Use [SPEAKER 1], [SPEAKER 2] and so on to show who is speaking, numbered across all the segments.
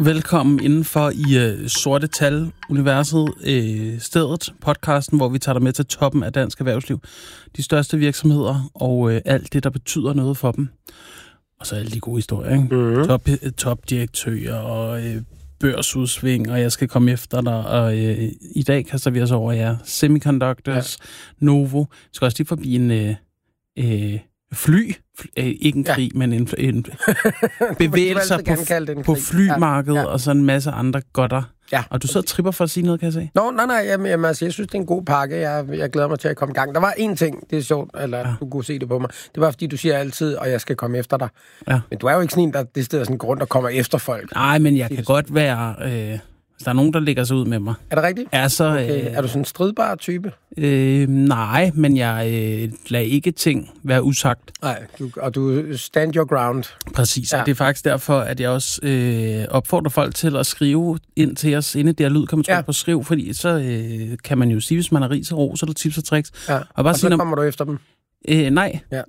[SPEAKER 1] Velkommen indenfor i Sorte Tal-universet, stedet, podcasten, hvor vi tager dig med til toppen af dansk erhvervsliv. De største virksomheder og alt det, der betyder noget for dem. Og så alle de gode historier, ikke? Mm-hmm. Topdirektører og børsudsving, og jeg skal komme efter dig. Og i dag kaster vi os over jer. Semiconductors, Novo. Vi skal også lige forbi en fly. Ikke en krig, men en bevægelser på flymarkedet, og så en masse andre godter. Ja. Og du sidder og tripper for at sige noget, kan jeg sige?
[SPEAKER 2] Nej, jamen, altså, jeg synes, det er en god pakke. Jeg glæder mig til at komme i gang. Der var én ting, det er sjovt, eller du kunne se det på mig. Det var, fordi du siger altid, og jeg skal komme efter dig. Ja. Men du er jo ikke sådan en, der det stedet sådan en grund, der kommer efter folk.
[SPEAKER 1] Nej, men jeg kan godt være... der er nogen, der lægger sig ud med mig.
[SPEAKER 2] Er det rigtigt?
[SPEAKER 1] Altså,
[SPEAKER 2] okay. Er du sådan en stridbar type?
[SPEAKER 1] Nej, men jeg lader ikke ting være usagt.
[SPEAKER 2] Nej, og du stand your ground.
[SPEAKER 1] Præcis, og det er faktisk derfor, at jeg også opfordrer folk til at skrive ind til os. Inde der lyd kan man trykke på skriv, fordi så kan man jo sige, hvis man har ris og ro, så er der tips og tricks.
[SPEAKER 2] Ja. Og så kommer du efter dem?
[SPEAKER 1] Nej, ja.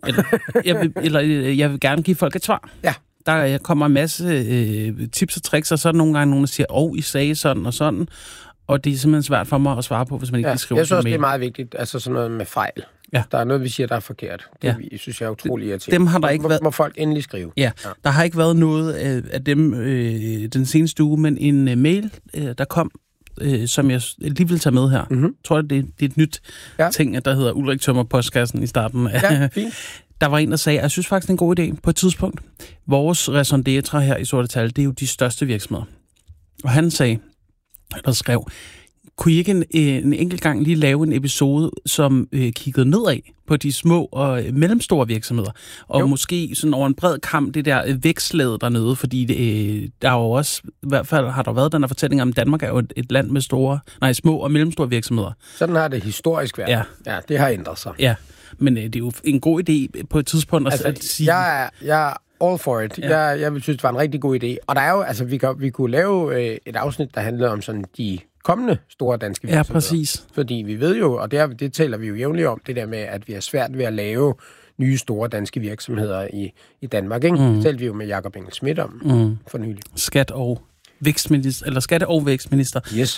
[SPEAKER 1] Jeg vil gerne give folk et svar. Ja. Der kommer en masse tips og tricks, og så er der nogle gange nogen, der siger, I sagde sådan og sådan. Og det er simpelthen svært for mig at svare på, hvis man ikke kan skrive.
[SPEAKER 2] Jeg synes også, det er meget vigtigt, altså sådan noget med fejl. Ja. Der er noget, vi siger, der er forkert. Det synes jeg er utrolig irriterende.
[SPEAKER 1] Dem har der ikke været...
[SPEAKER 2] Må folk endelig skrive.
[SPEAKER 1] Ja, der har ikke været noget af dem den seneste uge, men en mail, der kom, som jeg lige vil tage med her. Mm-hmm. Jeg tror, det er et nyt ting, der hedder Ulrik tømmer postkassen i starten.
[SPEAKER 2] Ja, fint.
[SPEAKER 1] Der var en, der sagde, jeg synes faktisk, det er en god idé på et tidspunkt. Vores raison d'être her i Sorte Tal, det er jo de største virksomheder. Og han sagde, der skrev, kunne I ikke en enkelt gang lige lave en episode, som kiggede nedad på de små og mellemstore virksomheder? Og måske sådan over en bred kamp, det der vækstlaget dernede, fordi der er jo også, i hvert fald har der været den her fortælling om, at Danmark er jo et land med små og mellemstore virksomheder.
[SPEAKER 2] Sådan har det historisk været. Ja, det har ændret sig.
[SPEAKER 1] Ja. Men det er jo en god idé på et tidspunkt at sige...
[SPEAKER 2] Jeg er all for it. Ja. Jeg vil synes, det var en rigtig god idé. Og der er jo, altså, vi kunne lave et afsnit, der handler om sådan de kommende store danske virksomheder.
[SPEAKER 1] Ja, præcis.
[SPEAKER 2] Fordi vi ved jo, og det taler vi jo jævnligt om, det der med, at vi har svært ved at lave nye store danske virksomheder i Danmark. Ikke? Det talte vi jo med Jakob Engel-Schmidt om for nylig.
[SPEAKER 1] Skatte- og vækstminister.
[SPEAKER 2] Yes.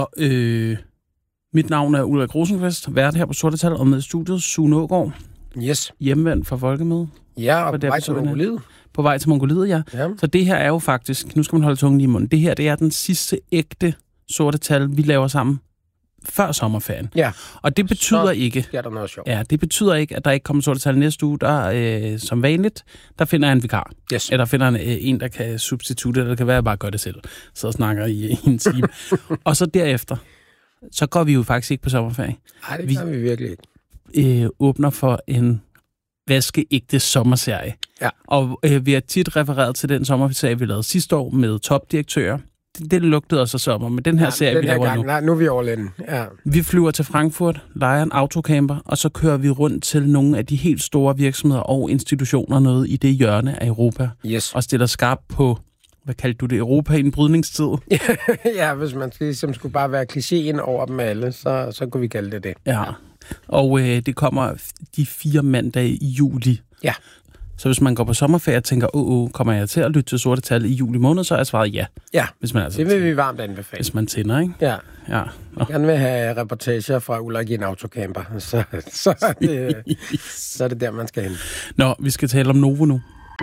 [SPEAKER 1] Mit navn er Ulrik Rosenqvist, vært her på Sorte Tal, og med i studiet Sune Aagaard.
[SPEAKER 2] Yes.
[SPEAKER 1] Hjemvendt fra Folkemødet.
[SPEAKER 2] Ja, og på vej til Mongoliet.
[SPEAKER 1] På vej til Mongoliet, ja. Så det her er jo faktisk, nu skal man holde tungen i munden, det her det er den sidste ægte Sorte Tal, vi laver sammen før sommerferien. Ja. Og det betyder ikke...
[SPEAKER 2] Ja, der noget sjovt.
[SPEAKER 1] Ja, det betyder ikke, at der ikke kommer Sorte Tal næste uge. Der, som vanligt, der finder jeg en vikar.
[SPEAKER 2] Yes.
[SPEAKER 1] Eller finder en, der kan substitute, eller det kan være, at jeg bare gør det selv. Så og snakker i en time. Og så derefter, så går vi jo faktisk ikke på sommerferie.
[SPEAKER 2] Nej, det gør vi virkelig ikke.
[SPEAKER 1] Åbner for en vaskeægte sommerserie. Ja. Og vi har tit refereret til den sommerserie, vi lavede sidste år med topdirektører. Det lugtede også af sommer, men den her serie, vi laver nu.
[SPEAKER 2] Nej, nu er vi all in. Ja.
[SPEAKER 1] Vi flyver til Frankfurt, lejer en autocamper, og så kører vi rundt til nogle af de helt store virksomheder og institutioner noget i det hjørne af Europa.
[SPEAKER 2] Yes.
[SPEAKER 1] Og stiller skarpt på, hvad kaldte du det, Europa i en brydningstid?
[SPEAKER 2] Ja, hvis man ligesom skulle bare være klichéen over dem alle, så kunne vi kalde det det.
[SPEAKER 1] Ja, og det kommer de 4 mandage i juli. Ja. Så hvis man går på sommerferie og tænker, kommer jeg til at lytte til Sorte Tal i juli måned, så er svaret ja.
[SPEAKER 2] Ja,
[SPEAKER 1] hvis man altså
[SPEAKER 2] det vil vi varmt anbefale.
[SPEAKER 1] Hvis man tænder, ikke?
[SPEAKER 2] Ja. Jeg gerne vil have reportager fra Ulrik i en autocamper, så er det der, man skal hen.
[SPEAKER 1] Nå, vi skal tale om Novo nu.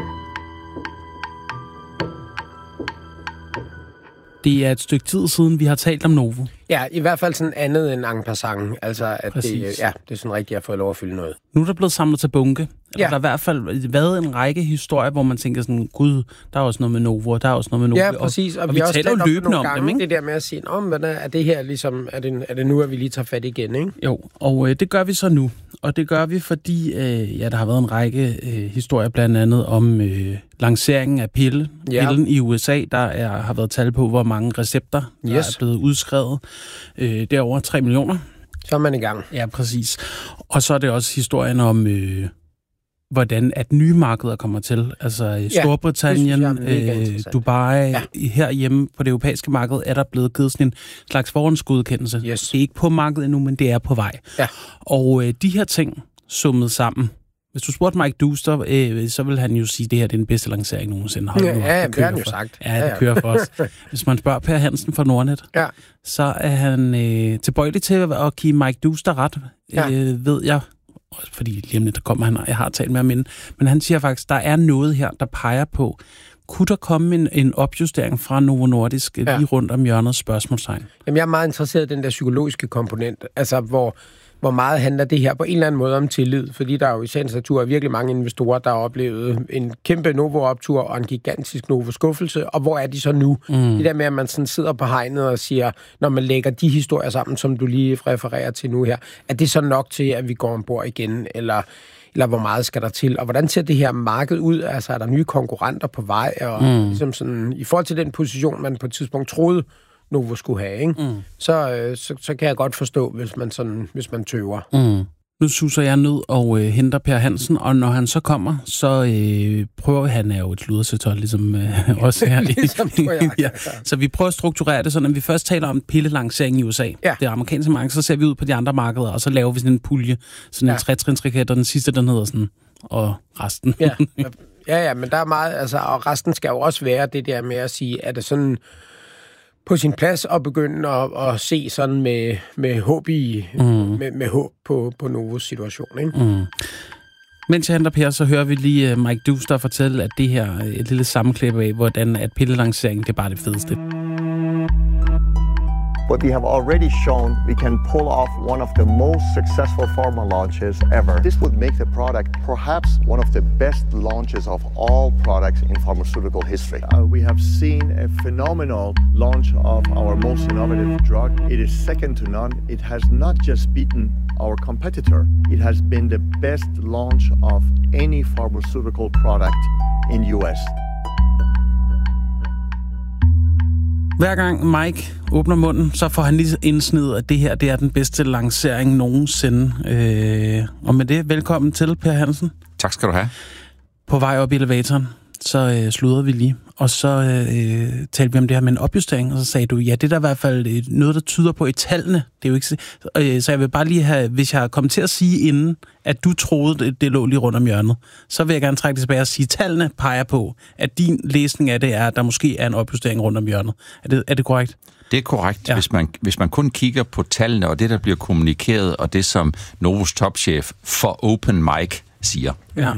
[SPEAKER 1] Det er et stykke tid siden, vi har talt om Novo.
[SPEAKER 2] Ja, i hvert fald sådan andet end en passant. Altså, at det er sådan rigtigt, at jeg har fået lov at fylde noget.
[SPEAKER 1] Nu er der blevet samlet til bunke. Ja. Der har i hvert fald været en række historier, hvor man tænker sådan, gud, der er også noget med Novo, og der er også noget med Novo.
[SPEAKER 2] Ja, præcis. Og vi har også talt løbende om dem, ikke? Det der med at sige, er det her ligesom, er det nu, at vi lige tager fat igen, ikke?
[SPEAKER 1] Jo, og det gør vi så nu. Og det gør vi, fordi der har været en række historier, blandt andet om lanceringen af pillen i USA. Der har været tal på, hvor mange recepter der er blevet udskrevet. Det er over 3 millioner.
[SPEAKER 2] Så er man i gang.
[SPEAKER 1] Ja, præcis. Og så er det også historien om, hvordan at nye markeder kommer til. Altså Storbritannien, Dubai, herhjemme på det europæiske marked, er der blevet givet sådan en slags forhåndsgodkendelse. Yes. Det er ikke på markedet endnu, men det er på vej. Ja. Og de her ting summet sammen Hvis du spurgte Mike Duster, så vil han jo sige, at det her det er den bedste lancering nogensinde.
[SPEAKER 2] Ja, det har han jo sagt.
[SPEAKER 1] Ja, det kører for os. Hvis man spørger Per Hansen fra Nordnet, så er han tilbøjelig til at give Mike Duster ret, ved jeg. Fordi lige om lidt, der kommer han, og jeg har talt med ham inden. Men han siger faktisk, der er noget her, der peger på, kunne der komme en opjustering fra Novo Nordisk lige rundt om hjørnet spørgsmålstegn?
[SPEAKER 2] Jamen, jeg er meget interesseret i den der psykologiske komponent, altså hvor meget handler det her på en eller anden måde om tillid, fordi der er jo i sagens natur virkelig mange investorer, der har oplevet en kæmpe Novo-optur og en gigantisk Novo-skuffelse, og hvor er de så nu? Det der med, at man sådan sidder på hegnet og siger, når man lægger de historier sammen, som du lige refererer til nu her, er det så nok til, at vi går ombord igen, eller hvor meget skal der til? Og hvordan ser det her marked ud? Altså, er der nye konkurrenter på vej? Og ligesom sådan, i forhold til den position, man på et tidspunkt troede, Novo skulle have, ikke? Så kan jeg godt forstå, hvis man tøver.
[SPEAKER 1] Nu suser jeg ned og henter Per Hansen, og når han så kommer, så prøver han jo et ludersætøj, ligesom også her.
[SPEAKER 2] Ligesom
[SPEAKER 1] Så vi prøver at strukturere det sådan, at vi først taler om pillelancering i USA. Det amerikanske marked, så ser vi ud på de andre markeder, og så laver vi sådan en pulje, sådan en 3-trinsraket, og den sidste, den hedder sådan, og resten.
[SPEAKER 2] Ja, men der er meget, altså, og resten skal jo også være det der med at sige, er det sådan på sin plads at begynde at se sådan med håb med håb på Novos situation, ikke?
[SPEAKER 1] Mens jeg henter Per, så hører vi lige Mike Duster fortælle, at det her et lille sammenklip af, hvordan at pillelancering, det er bare det fedeste.
[SPEAKER 3] But we have already shown we can pull off one of the most successful pharma launches ever. This would make the product perhaps one of the best launches of all products in pharmaceutical history. We have seen a phenomenal launch of our most innovative drug. It is second to none. It has not just beaten our competitor. It has been the best launch of any pharmaceutical product in US.
[SPEAKER 1] Hver gang Mike åbner munden, så får han lige indsnedet, at det her det er den bedste lancering nogensinde. Og med det, velkommen til, Per Hansen.
[SPEAKER 4] Tak skal du have.
[SPEAKER 1] På vej op i elevatoren, så sludrede vi lige. Og så talte vi om det her med en opjustering, og så sagde du, ja, det er der i hvert fald noget, der tyder på i tallene. Det er jo ikke så jeg vil bare lige have, hvis jeg kom til at sige inden, at du troede, det lå lige rundt om hjørnet, så vil jeg gerne trække det tilbage og sige, at tallene peger på, at din læsning af det er, at der måske er en opjustering rundt om hjørnet. Er det korrekt?
[SPEAKER 4] Det er korrekt. Ja. Hvis man kun kigger på tallene, og det, der bliver kommunikeret, og det, som Novos topchef for Open Mic siger.
[SPEAKER 1] Ja.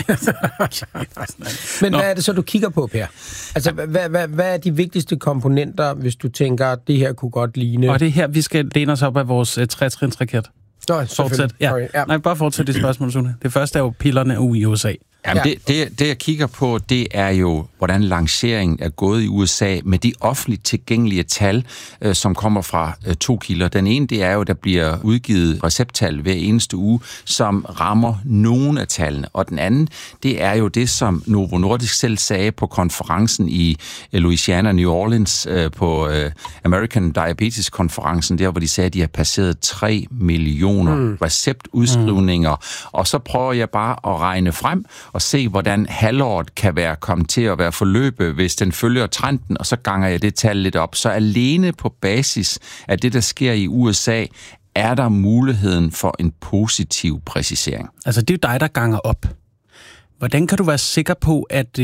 [SPEAKER 2] Men hvad er det så, du kigger på, Per? Altså, hvad er de vigtigste komponenter, hvis du tænker, at det her kunne godt ligne?
[SPEAKER 1] Og det er her, vi skal læne os op af vores 3-trinsraket.
[SPEAKER 2] Fortsæt.
[SPEAKER 1] Ja. Nej, bare fortsæt det spørgsmål, Sune. Det første er jo pillerne i USA.
[SPEAKER 4] Jamen, det jeg kigger på, det er jo, hvordan lanceringen er gået i USA med de offentligt tilgængelige tal, som kommer fra 2 kilder. Den ene, det er jo, der bliver udgivet recepttal hver eneste uge, som rammer nogle af tallene. Og den anden, det er jo det, som Novo Nordisk selv sagde på konferencen i Louisiana, New Orleans, på American Diabetes-konferencen, der hvor de sagde, at de har passeret 3 millioner receptudskrivninger. Og så prøver jeg bare at regne frem, og se, hvordan halvåret kan være kommet til at være forløbet, hvis den følger trenden, og så ganger jeg det tal lidt op. Så alene på basis af det, der sker i USA, er der muligheden for en positiv præcisering.
[SPEAKER 1] Altså, det er jo dig, der ganger op. Hvordan kan du være sikker på, at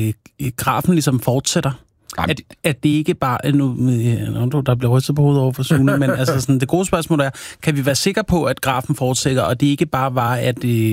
[SPEAKER 1] grafen ligesom fortsætter? At det ikke bare nu der bliver rystet på hovedet over for Sune, men altså sådan, det gode spørgsmål er, kan vi være sikre på, at grafen fortsætter, og det ikke bare var, at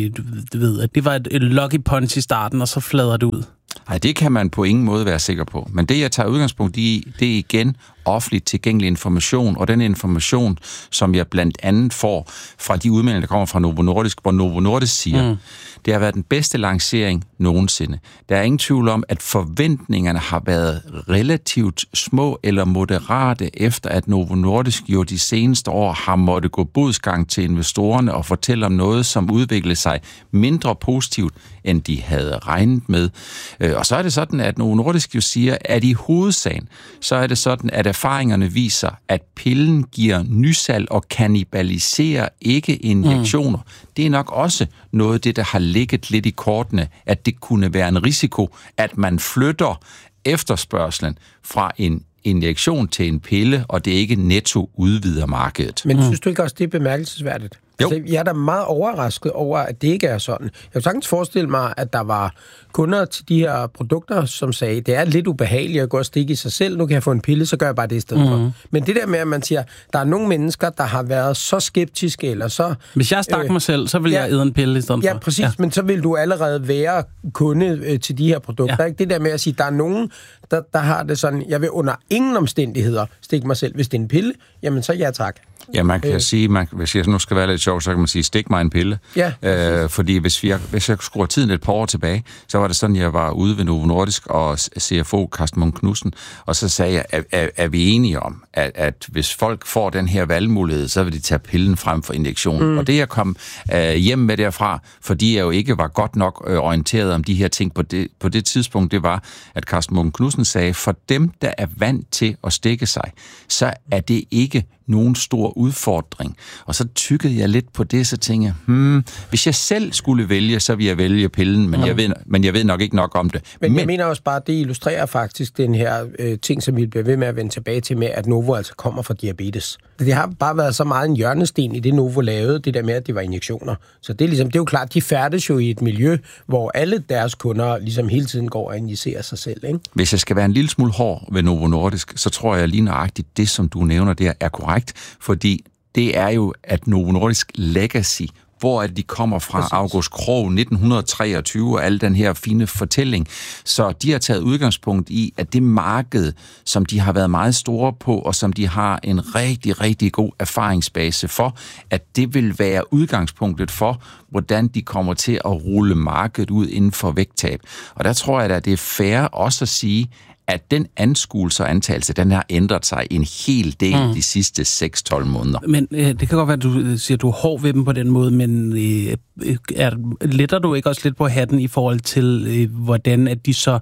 [SPEAKER 1] du ved, at det var et lucky punch i starten, og så flader det ud?
[SPEAKER 4] Nej, det kan man på ingen måde være sikker på. Men det, jeg tager udgangspunkt i, det er igen offentligt tilgængelig information, og den information, som jeg blandt andet får fra de udmeldinger, der kommer fra Novo Nordisk, hvor Novo Nordisk siger, det har været den bedste lancering nogensinde. Der er ingen tvivl om, at forventningerne har været relativt små eller moderate, efter at Novo Nordisk jo de seneste år har måttet gå bodsgang til investorerne og fortælle om noget, som udviklede sig mindre positivt, end de havde regnet med. Og så er det sådan, at Novo Nordisk jo siger, at i hovedsagen, så er det sådan, at erfaringerne viser, at pillen giver nysalg og kannibaliserer ikke injektioner. Det er nok også noget af det, der har ligget lidt i kortene, at det kunne være en risiko, at man flytter efterspørgslen fra en injektion til en pille, og det ikke netto udvider markedet.
[SPEAKER 2] Men synes du ikke også, det er bemærkelsesværdigt? Altså, jeg er da meget overrasket over, at det ikke er sådan. Jeg kan sagtens forestille mig, at der var kunder til de her produkter, som sagde, det er lidt ubehageligt at gå og stikke i sig selv. Nu kan jeg få en pille, så gør jeg bare det i stedet for. Men det der med, at man siger, der er nogle mennesker, der har været så skeptiske, eller så...
[SPEAKER 1] Hvis jeg stak mig selv, så vil jeg æde en pille i stedet for.
[SPEAKER 2] Ja, præcis. Men så vil du allerede være kunde til de her produkter. Ikke? Det der med at sige, der er nogen, der har det sådan, jeg vil under ingen omstændigheder stikke mig selv. Hvis det er en pille, jamen så ja tak.
[SPEAKER 4] Ja, man kan sige, hvis jeg nu skal være lidt sjov, så kan man sige, stik mig en pille. Ja. Fordi hvis jeg skruer tiden et par år tilbage, så var det sådan, jeg var ude ved Novo Nordisk og CFO Carsten Munk Knudsen, og så sagde jeg, er vi enige om, at hvis folk får den her valgmulighed, så vil de tage pillen frem for injektionen. Og det jeg kom hjem med derfra, fordi jeg jo ikke var godt nok orienteret om de her ting på det tidspunkt, det var, at Carsten Munk Knudsen sagde, for dem, der er vant til at stikke sig, så er det ikke nogen stor udfordring. Og så tykkede jeg lidt på det, så tænkte jeg, hvis jeg selv skulle vælge, så ville jeg vælge pillen, men jeg ved nok ikke nok om det.
[SPEAKER 2] Men jeg mener også bare, det illustrerer faktisk den her ting, som vi bliver ved med at vende tilbage til, med at Novo altså kommer fra diabetes. Det har bare været så meget en hjørnesten i det, Novo lavede, det der med, at det var injektioner. Så det er jo klart, de færdes jo i et miljø, hvor alle deres kunder ligesom hele tiden går og injicerer sig selv, ikke?
[SPEAKER 4] Hvis jeg skal være en lille smule hård ved Novo Nordisk, så tror jeg lige nøjagtigt, det som du nævner der er korrekt, fordi det er jo, at Novo Nordisk legacy, hvor de kommer fra. Præcis. August Krogh 1923 og al den her fine fortælling. Så de har taget udgangspunkt i, at det marked, som de har været meget store på, og som de har en rigtig, rigtig god erfaringsbase for, at det vil være udgangspunktet for, hvordan de kommer til at rulle markedet ud inden for vægttab. Og der tror jeg, at det er fair også at sige, at den anskuelse og antagelse, den har ændret sig en hel del de sidste 6-12 måneder. Men
[SPEAKER 1] det kan godt være, at du siger, at du er hård ved dem på den måde, men letter du ikke også lidt på hatten i forhold til, hvordan at de så...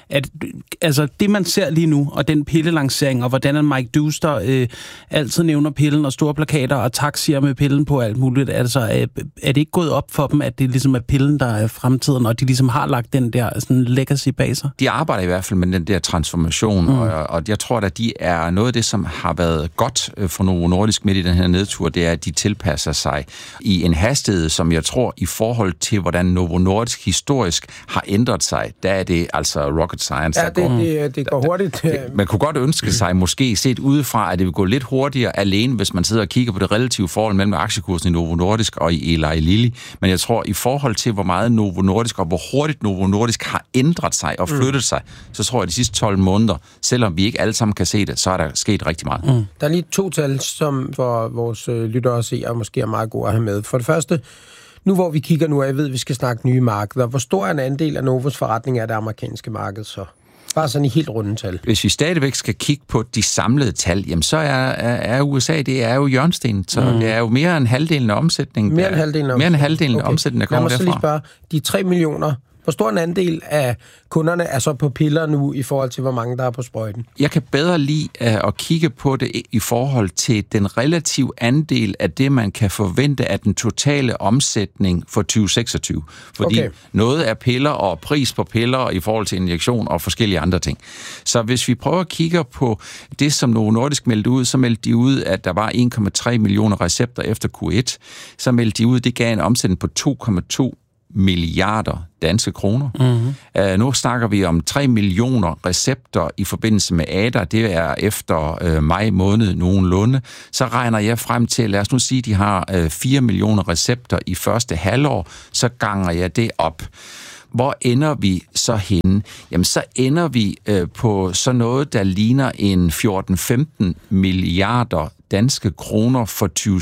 [SPEAKER 1] altså det, man ser lige nu, og den pillelancering, og hvordan Mike Duster altid nævner pillen og store plakater og taxier med pillen på alt muligt, altså er det ikke gået op for dem, at det ligesom er pillen, der er fremtiden, og de ligesom har lagt den der sådan legacy bag sig? De
[SPEAKER 4] arbejder i hvert fald med den der transformation, og jeg tror, at de er noget af det, som har været godt for Novo Nordisk midt i den her nedtur, det er, at de tilpasser sig i en hastighed, som jeg tror, i forhold til, hvordan Novo Nordisk historisk har ændret sig, der er det altså rocket science.
[SPEAKER 2] Ja, det går hurtigt.
[SPEAKER 4] Man kunne godt ønske sig, måske set udefra, at det vil gå lidt hurtigere alene, hvis man sidder og kigger på det relative forhold mellem aktiekursen i Novo Nordisk og i Eli Lilly. Men jeg tror, i forhold til, hvor meget Novo Nordisk og hvor hurtigt Novo Nordisk har ændret sig og flyttet sig, så tror jeg, de sidste 12 måneder, selvom vi ikke alle sammen kan se det, så er der sket rigtig meget.
[SPEAKER 2] Der er lige 2 tal, som for vores lyttere og seere måske er meget gode at have med. For det første, nu hvor vi kigger nu, og jeg ved, at vi skal snakke nye markeder, hvor stor en andel af Novos forretning er det amerikanske marked så? Bare sådan i helt runde tal.
[SPEAKER 4] Hvis vi stadigvæk skal kigge på de samlede tal, jamen så er USA, det er jo hjørnestenen, så det er jo mere end halvdelen af omsætningen.
[SPEAKER 2] Mere end halvdelen
[SPEAKER 4] af omsætningen, der kommer derfra.
[SPEAKER 2] Lad mig så lige spørge, de 3 millioner, hvor stor en andel af kunderne er så på piller nu, i forhold til, hvor mange der er på sprøjten?
[SPEAKER 4] Jeg kan bedre lide at kigge på det i forhold til den relative andel af det, man kan forvente af den totale omsætning for 2026. Fordi noget er piller og pris på piller i forhold til injektion og forskellige andre ting. Så hvis vi prøver at kigge på det, som Novo Nordisk meldte ud, så meldte de ud, at der var 1,3 millioner recepter efter Q1. Så meldte de ud, at det gav en omsætning på 2,2 milliarder danske kroner. Nu snakker vi om 3 millioner recepter i forbindelse med ADA. Det er efter maj måned nogenlunde. Så regner jeg frem til, lad os nu sige, de har 4 millioner recepter i første halvår, så ganger jeg det op. Hvor ender vi så henne? Jamen, så ender vi på sådan noget, der ligner en 14-15 milliarder danske kroner for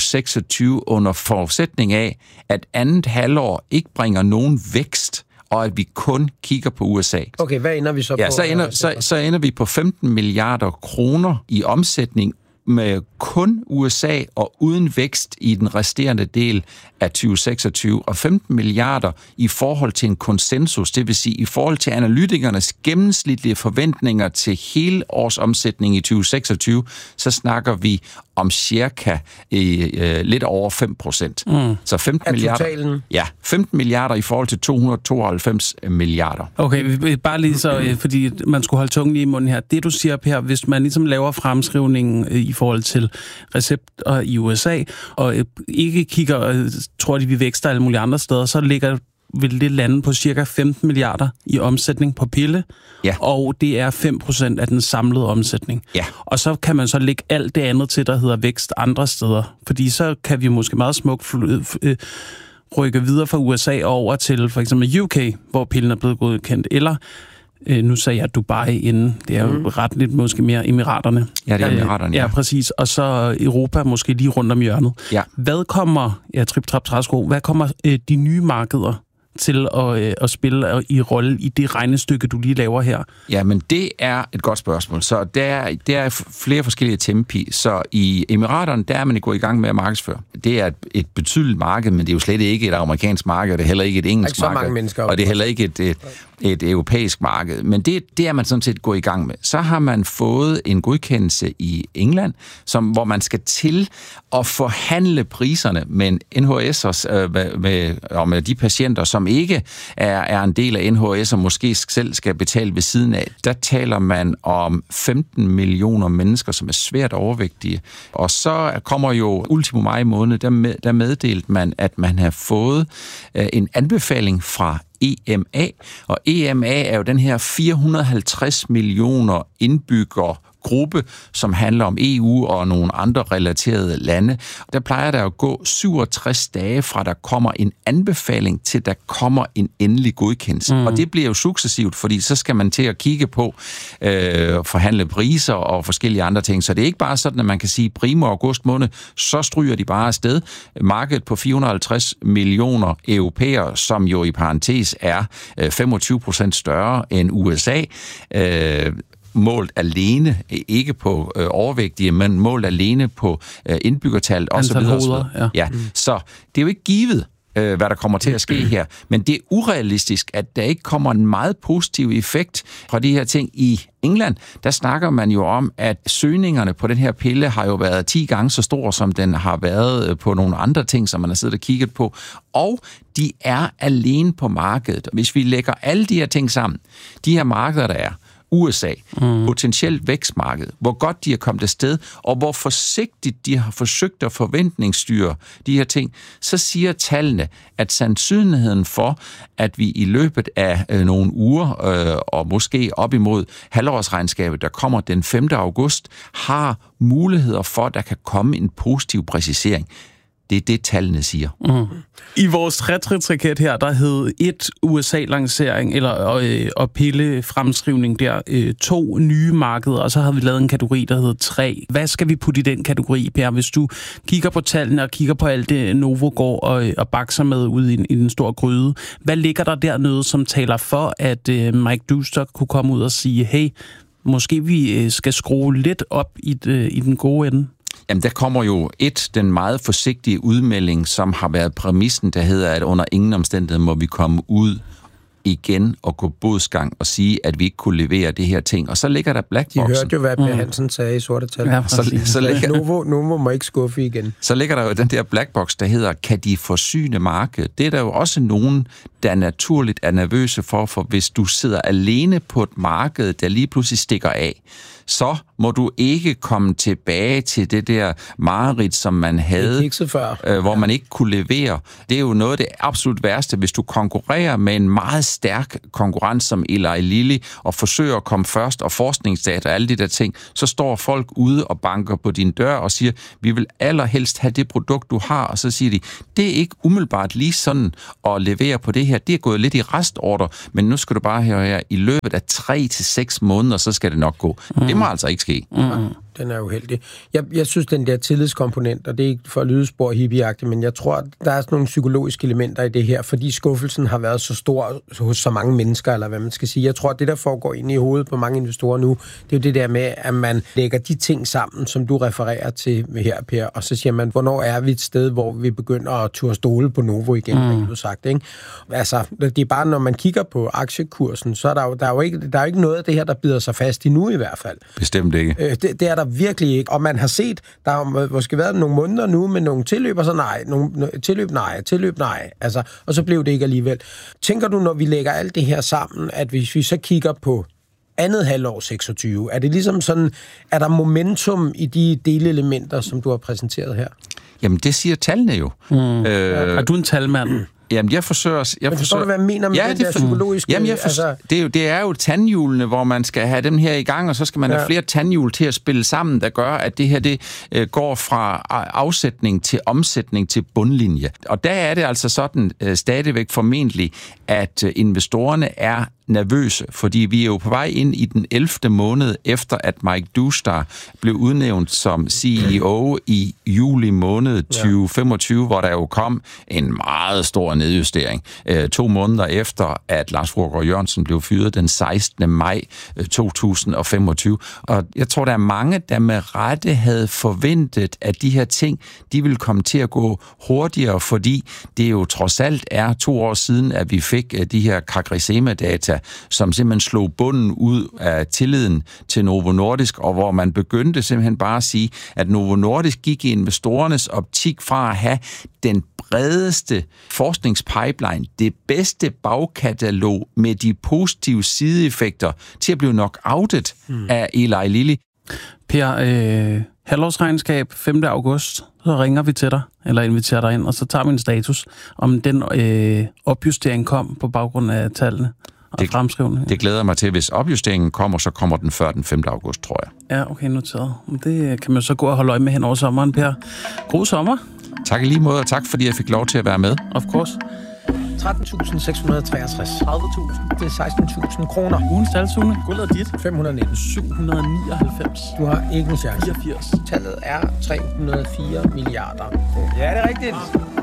[SPEAKER 4] 2026 under forudsætning af, at andet halvår ikke bringer nogen vækst, og at vi kun kigger på USA.
[SPEAKER 2] Okay, hvad ender vi så på?
[SPEAKER 4] Ja, så ender vi på 15 milliarder kroner i omsætning med kun USA og uden vækst i den resterende del af 2026, og 15 milliarder i forhold til en konsensus, det vil sige i forhold til analytikernes gennemsnitlige forventninger til hele års omsætning i 2026, så snakker vi om cirka lidt over 5%. Så 15 milliarder.
[SPEAKER 2] Totalen?
[SPEAKER 4] Ja, 15 milliarder i forhold til 292 milliarder.
[SPEAKER 1] Okay, bare lige så, fordi man skulle holde tungen i munden her. Det du siger, Per, hvis man ligesom laver fremskrivningen i forhold til recepter i USA, og ikke kigger og tror, de vi vækster alle mulige andre steder, så ligger vil det lande på cirka 15 milliarder i omsætning på pille, og det er 5% af den samlede omsætning. Ja. Og så kan man så lægge alt det andet til, der hedder vækst andre steder, fordi så kan vi måske meget smukt rykke videre fra USA over til for eksempel UK, hvor pillen er blevet godkendt, eller nu sagde jeg Dubai inden. Det er jo ret lidt måske mere Emiraterne.
[SPEAKER 4] Ja, det er Emiraterne,
[SPEAKER 1] ja, præcis. Og så Europa måske lige rundt om hjørnet. Ja. Hvad kommer, hvad kommer de nye markeder til at spille i rolle i det regnestykke, du lige laver her?
[SPEAKER 4] Ja, men det er et godt spørgsmål. Så der er flere forskellige tempi. Så i Emiraterne, der er man gået i gang med at markedsføre. Det er et betydeligt marked, men det er jo slet ikke et amerikansk marked, og det er heller ikke et engelsk marked, og det er heller ikke et europæisk marked. Men det er man sådan set gået i gang med. Så har man fået en godkendelse i England, hvor man skal til at forhandle priserne med NHS og med de patienter, som ikke er en del af NHS og måske selv skal betale ved siden af. Der taler man om 15 millioner mennesker, som er svært overvægtige. Og så kommer jo ultimo maj måned, der meddelte man, at man har fået en anbefaling fra EMA, og EMA er jo den her 450 millioner indbyggere gruppe, som handler om EU og nogle andre relaterede lande. Der plejer der at gå 67 dage fra der kommer en anbefaling til der kommer en endelig godkendelse. Og det bliver jo successivt, fordi så skal man til at kigge på forhandle priser og forskellige andre ting. Så det er ikke bare sådan, at man kan sige primo august måned, så stryger de bare afsted. Markedet på 450 millioner europæere, som jo i parentes er 25% større end USA, målt alene, ikke på overvægtige, men målt alene på indbyggertal og så videre. Ja. Så det er jo ikke givet, hvad der kommer til at ske her, men det er urealistisk, at der ikke kommer en meget positiv effekt fra de her ting. I England, der snakker man jo om, at søgningerne på den her pille har jo været 10 gange så store, som den har været på nogle andre ting, som man har siddet og kigget på, og de er alene på markedet. Hvis vi lægger alle de her ting sammen, de her markeder, der er, USA, potentielt vækstmarked, hvor godt de er kommet afsted, og hvor forsigtigt de har forsøgt at forventningsstyre de her ting, så siger tallene, at sandsynligheden for, at vi i løbet af nogle uger, og måske op imod halvårsregnskabet, der kommer den 5. august, har muligheder for, at der kan komme en positiv præcisering. Det er det, tallene siger.
[SPEAKER 1] I vores trætrinsraket her, der hed 1 USA-lancering og pillefremskrivning der, 2 nye markeder, og så havde vi lavet en kategori, der hed 3. Hvad skal vi putte i den kategori, Per? Hvis du kigger på tallene og kigger på alt det, Novo går og bakser med ud i den store gryde, hvad ligger der dernede, som taler for, at Mike Duster kunne komme ud og sige, hey, måske vi skal skrue lidt op i den gode ende?
[SPEAKER 4] Jamen, der kommer jo den meget forsigtige udmelding, som har været præmissen, der hedder, at under ingen omstændighed må vi komme ud igen og gå bodsgang og sige, at vi ikke kunne levere det her ting. Og så ligger der blackboxen.
[SPEAKER 2] De hørte jo, hvad Per Hansen sagde i sorte tal. Ja, så ligger, Novo må ikke skuffe igen.
[SPEAKER 4] Så ligger der jo den der blackbox, der hedder, kan de forsyne markedet? Det er der jo også nogen, der naturligt er nervøse for hvis du sidder alene på et marked, der lige pludselig stikker af, så må du ikke komme tilbage til det der mareridt, som man havde, hvor man ikke kunne levere. Det er jo noget af det absolut værste, hvis du konkurrerer med en meget stærk konkurrent som Eli Lilly, og forsøger at komme først, og forskningsdata og alle de der ting, så står folk ude og banker på din dør og siger, vi vil allerhelst have det produkt, du har, og så siger de, det er ikke umiddelbart lige sådan at levere på det her. Det er gået lidt i restorder, men nu skal du bare høre her, i løbet af 3 til 6 måneder, så skal det nok gå. Det må altså ikke ske.
[SPEAKER 2] Den er uheldig. Jeg synes, den der tillidskomponent, og det er ikke for at lyde spor hippieagtigt, men jeg tror, der er sådan nogle psykologiske elementer i det her, fordi skuffelsen har været så stor hos så mange mennesker, eller hvad man skal sige. Jeg tror, at det, der foregår inde i hovedet på mange investorer nu, det er jo det der med, at man lægger de ting sammen, som du refererer til her, Per, og så siger man, hvornår er vi et sted, hvor vi begynder at turde stole på Novo igen, har du sagt, ikke? Altså, det er bare, når man kigger på aktiekursen, så er der jo ikke noget af det her, der bider sig fast endnu i hvert fald.
[SPEAKER 4] Bestemt ikke.
[SPEAKER 2] Det er der virkelig ikke. Og man har set, der har måske været nogle måneder nu med nogle tilløb, og så tilløb nej. Altså, og så blev det ikke alligevel. Tænker du, når vi lægger alt det her sammen, at hvis vi så kigger på andet halvår 26. Er det ligesom sådan, er der momentum i de delelementer, som du har præsenteret her?
[SPEAKER 4] Jamen, det siger tallene jo.
[SPEAKER 1] Er du en talmand?
[SPEAKER 4] Jamen, jeg forsøger...
[SPEAKER 2] Men forstår du, hvad jeg mener med den der psykologiske...
[SPEAKER 4] Jamen, det er jo tandhjulene, hvor man skal have dem her i gang, og så skal man have flere tandhjul til at spille sammen, der gør, at det her det går fra afsætning til omsætning til bundlinje. Og der er det altså sådan stadigvæk formentlig, at investorerne er nervøse, fordi vi er jo på vej ind i den 11. måned efter, at Mike Doustar blev udnævnt som CEO i juli måned 2025, hvor der jo kom en meget stor nedjustering. 2 måneder efter, at Lars Fruergaard Jørgensen blev fyret den 16. maj 2025. Og jeg tror, der er mange, der med rette havde forventet, at de her ting, de ville komme til at gå hurtigere, fordi det jo trods alt er 2 år siden, at vi fik de her CagriSema-data, som simpelthen slog bunden ud af tilliden til Novo Nordisk, og hvor man begyndte simpelthen bare at sige, at Novo Nordisk gik i investorernes optik fra at have den bredeste forskningspipeline, det bedste bagkatalog med de positive sideeffekter til at blive knock-outet af Eli Lilly.
[SPEAKER 1] Per, halvårsregnskab 5. august, så ringer vi til dig, eller inviterer dig ind, og så tager vi en status, om den opjustering kom på baggrund af tallene.
[SPEAKER 4] Det glæder mig til, hvis opjusteringen kommer, så kommer den før den 5. august, tror jeg.
[SPEAKER 1] Ja, okay, noteret. Det kan man så gå og holde øje med hen over sommeren, Per. God sommer.
[SPEAKER 4] Tak i lige måde, og tak fordi jeg fik lov til at være med.
[SPEAKER 1] Of course.
[SPEAKER 2] 13.663. 30.000. Det er 16.000 kroner.
[SPEAKER 1] Ugens talsune. Guldet er dit.
[SPEAKER 2] 519.
[SPEAKER 1] 799.
[SPEAKER 2] Du har ikke en chance.
[SPEAKER 1] 84.
[SPEAKER 2] Tallet er 304 milliarder kroner. Ja, det er rigtigt.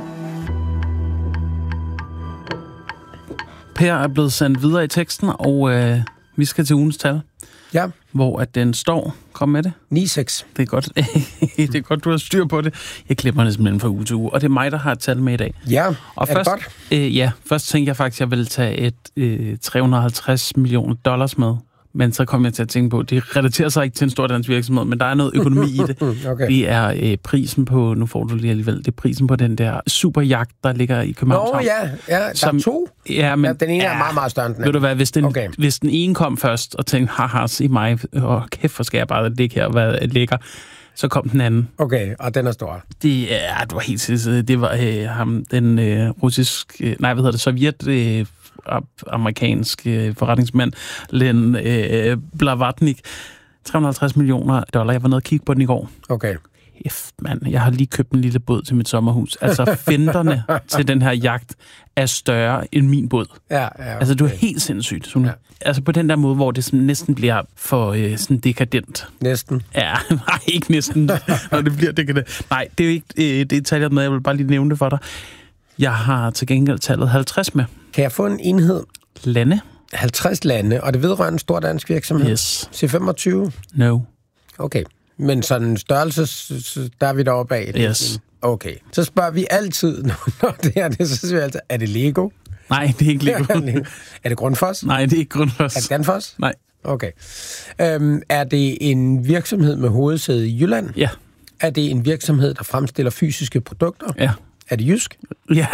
[SPEAKER 1] Per er blevet sendt videre i teksten, og vi skal til ugens tal.
[SPEAKER 2] Ja.
[SPEAKER 1] Hvor at den står. Kom med det.
[SPEAKER 2] 9-6.
[SPEAKER 1] Det er godt. Det er godt, du har styr på det. Jeg klipper det simpelthen fra uge til uge, og det er mig, der har et tal med i dag.
[SPEAKER 2] Ja,
[SPEAKER 1] og
[SPEAKER 2] er
[SPEAKER 1] først,
[SPEAKER 2] det godt?
[SPEAKER 1] Først tænkte jeg faktisk, at jeg ville tage et $350 millioner med. Men så kom jeg til at tænke på, at det relaterer sig ikke til en stor dansk virksomhed, men der er noget økonomi i det. Okay. Det er prisen på, nu får du lige alligevel, det er prisen på den der superjagt, der ligger i Københavns Havn.
[SPEAKER 2] Ja, der er 2. Ja, men den ene er meget, meget større end den.
[SPEAKER 1] Ved du hvad, hvis den ene kom først og tænkte, haha, se mig, kæft, hvor skal jeg bare ligge her og være lækker, så kom den anden.
[SPEAKER 2] Okay, og den er stor.
[SPEAKER 1] Det var helt sindssygt. Det var ham, den sovjet... amerikansk forretningsmand, Len Blavatnik. $350 millioner. Jeg var nede og kigge på den i går.
[SPEAKER 2] Okay.
[SPEAKER 1] Mand, jeg har lige købt en lille båd til mit sommerhus. Altså, fenderne til den her jagt er større end min båd.
[SPEAKER 2] Ja, okay.
[SPEAKER 1] Altså, du er helt sindssygt. Sådan. Ja. Altså, på den der måde, hvor det sådan næsten bliver for sådan dekadent.
[SPEAKER 2] Næsten?
[SPEAKER 1] Ja, nej, ikke næsten, når det bliver dekadent. Nej, det er jo ikke det tallet med. Jeg vil bare lige nævne det for dig. Jeg har til gengæld tallet 50 med.
[SPEAKER 2] Kan jeg få en enhed?
[SPEAKER 1] Lande.
[SPEAKER 2] 50 lande, og det vedrører en stor dansk virksomhed?
[SPEAKER 1] Yes.
[SPEAKER 2] C25?
[SPEAKER 1] No.
[SPEAKER 2] Okay. Men sådan en størrelse, der er vi deroppe af.
[SPEAKER 1] Yes.
[SPEAKER 2] Okay. Så spørger vi altid, når det er det, så siger vi altid, er det Lego?
[SPEAKER 1] Nej, det er ikke Lego.
[SPEAKER 2] Er det Grundfos?
[SPEAKER 1] Nej, det er ikke Grundfos.
[SPEAKER 2] Er det Danfoss?
[SPEAKER 1] Nej.
[SPEAKER 2] Okay. Er det en virksomhed med hovedsæde i Jylland?
[SPEAKER 1] Ja.
[SPEAKER 2] Er det en virksomhed, der fremstiller fysiske produkter?
[SPEAKER 1] Ja.
[SPEAKER 2] Er det jysk?
[SPEAKER 1] Ja.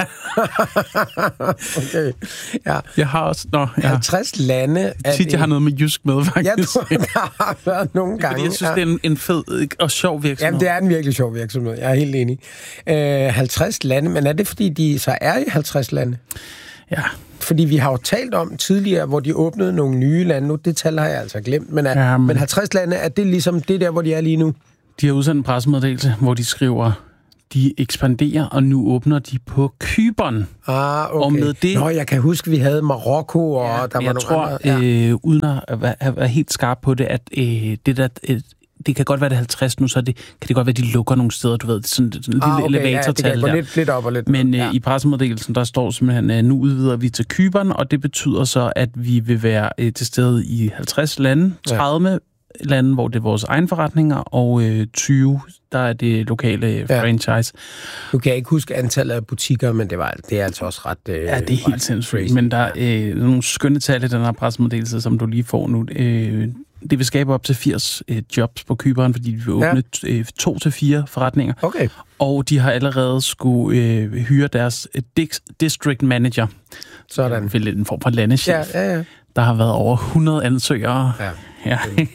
[SPEAKER 2] Okay. Ja.
[SPEAKER 1] Jeg har også...
[SPEAKER 2] 50 lande...
[SPEAKER 1] Jeg har noget med jysk med, faktisk.
[SPEAKER 2] Ja, der har været nogle gange.
[SPEAKER 1] Fordi jeg synes, det er en fed og sjov virksomhed.
[SPEAKER 2] Jamen, det er en virkelig sjov virksomhed. Jeg er helt enig. 50 lande, men er det, fordi de så er i 50 lande?
[SPEAKER 1] Ja.
[SPEAKER 2] Fordi vi har jo talt om tidligere, hvor de åbnede nogle nye lande. Nu, det tal har jeg altså glemt. Men 50 lande, er det ligesom det der, hvor de er lige nu?
[SPEAKER 1] De har udsendt en pressemeddelelse, hvor de skriver... De ekspanderer, og nu åbner de på Cypern.
[SPEAKER 2] Okay.
[SPEAKER 1] Og med det...
[SPEAKER 2] Nå, jeg kan huske, vi havde Marokko, og der var nogle
[SPEAKER 1] andre... uden at være helt skarp på det, at det kan godt være det 50 nu, så kan det godt være, de lukker nogle steder, du ved, sådan en lille elevatortal.
[SPEAKER 2] Det kan gå lidt op og lidt.
[SPEAKER 1] Men i pressemeddelelsen, der står simpelthen, nu udvider vi til Cypern, og det betyder så, at vi vil være til stede i 50 lande, 30 lande, hvor det er vores egen forretninger, og 20, der er det lokale franchise.
[SPEAKER 2] Du kan ikke huske antallet af butikker, men det er altså også ret...
[SPEAKER 1] det er helt sindssygt. Men der er nogle skønne tal i den her pressemeddelelse, som du lige får nu. Det vil skabe op til 80 jobs på Cypern, fordi vi vil åbne 2 til 4 forretninger.
[SPEAKER 2] Okay.
[SPEAKER 1] Og de har allerede skulle hyre deres district manager.
[SPEAKER 2] Sådan.
[SPEAKER 1] En form for landechef.
[SPEAKER 2] Ja.
[SPEAKER 1] Der har været over 100 ansøgere. Ja.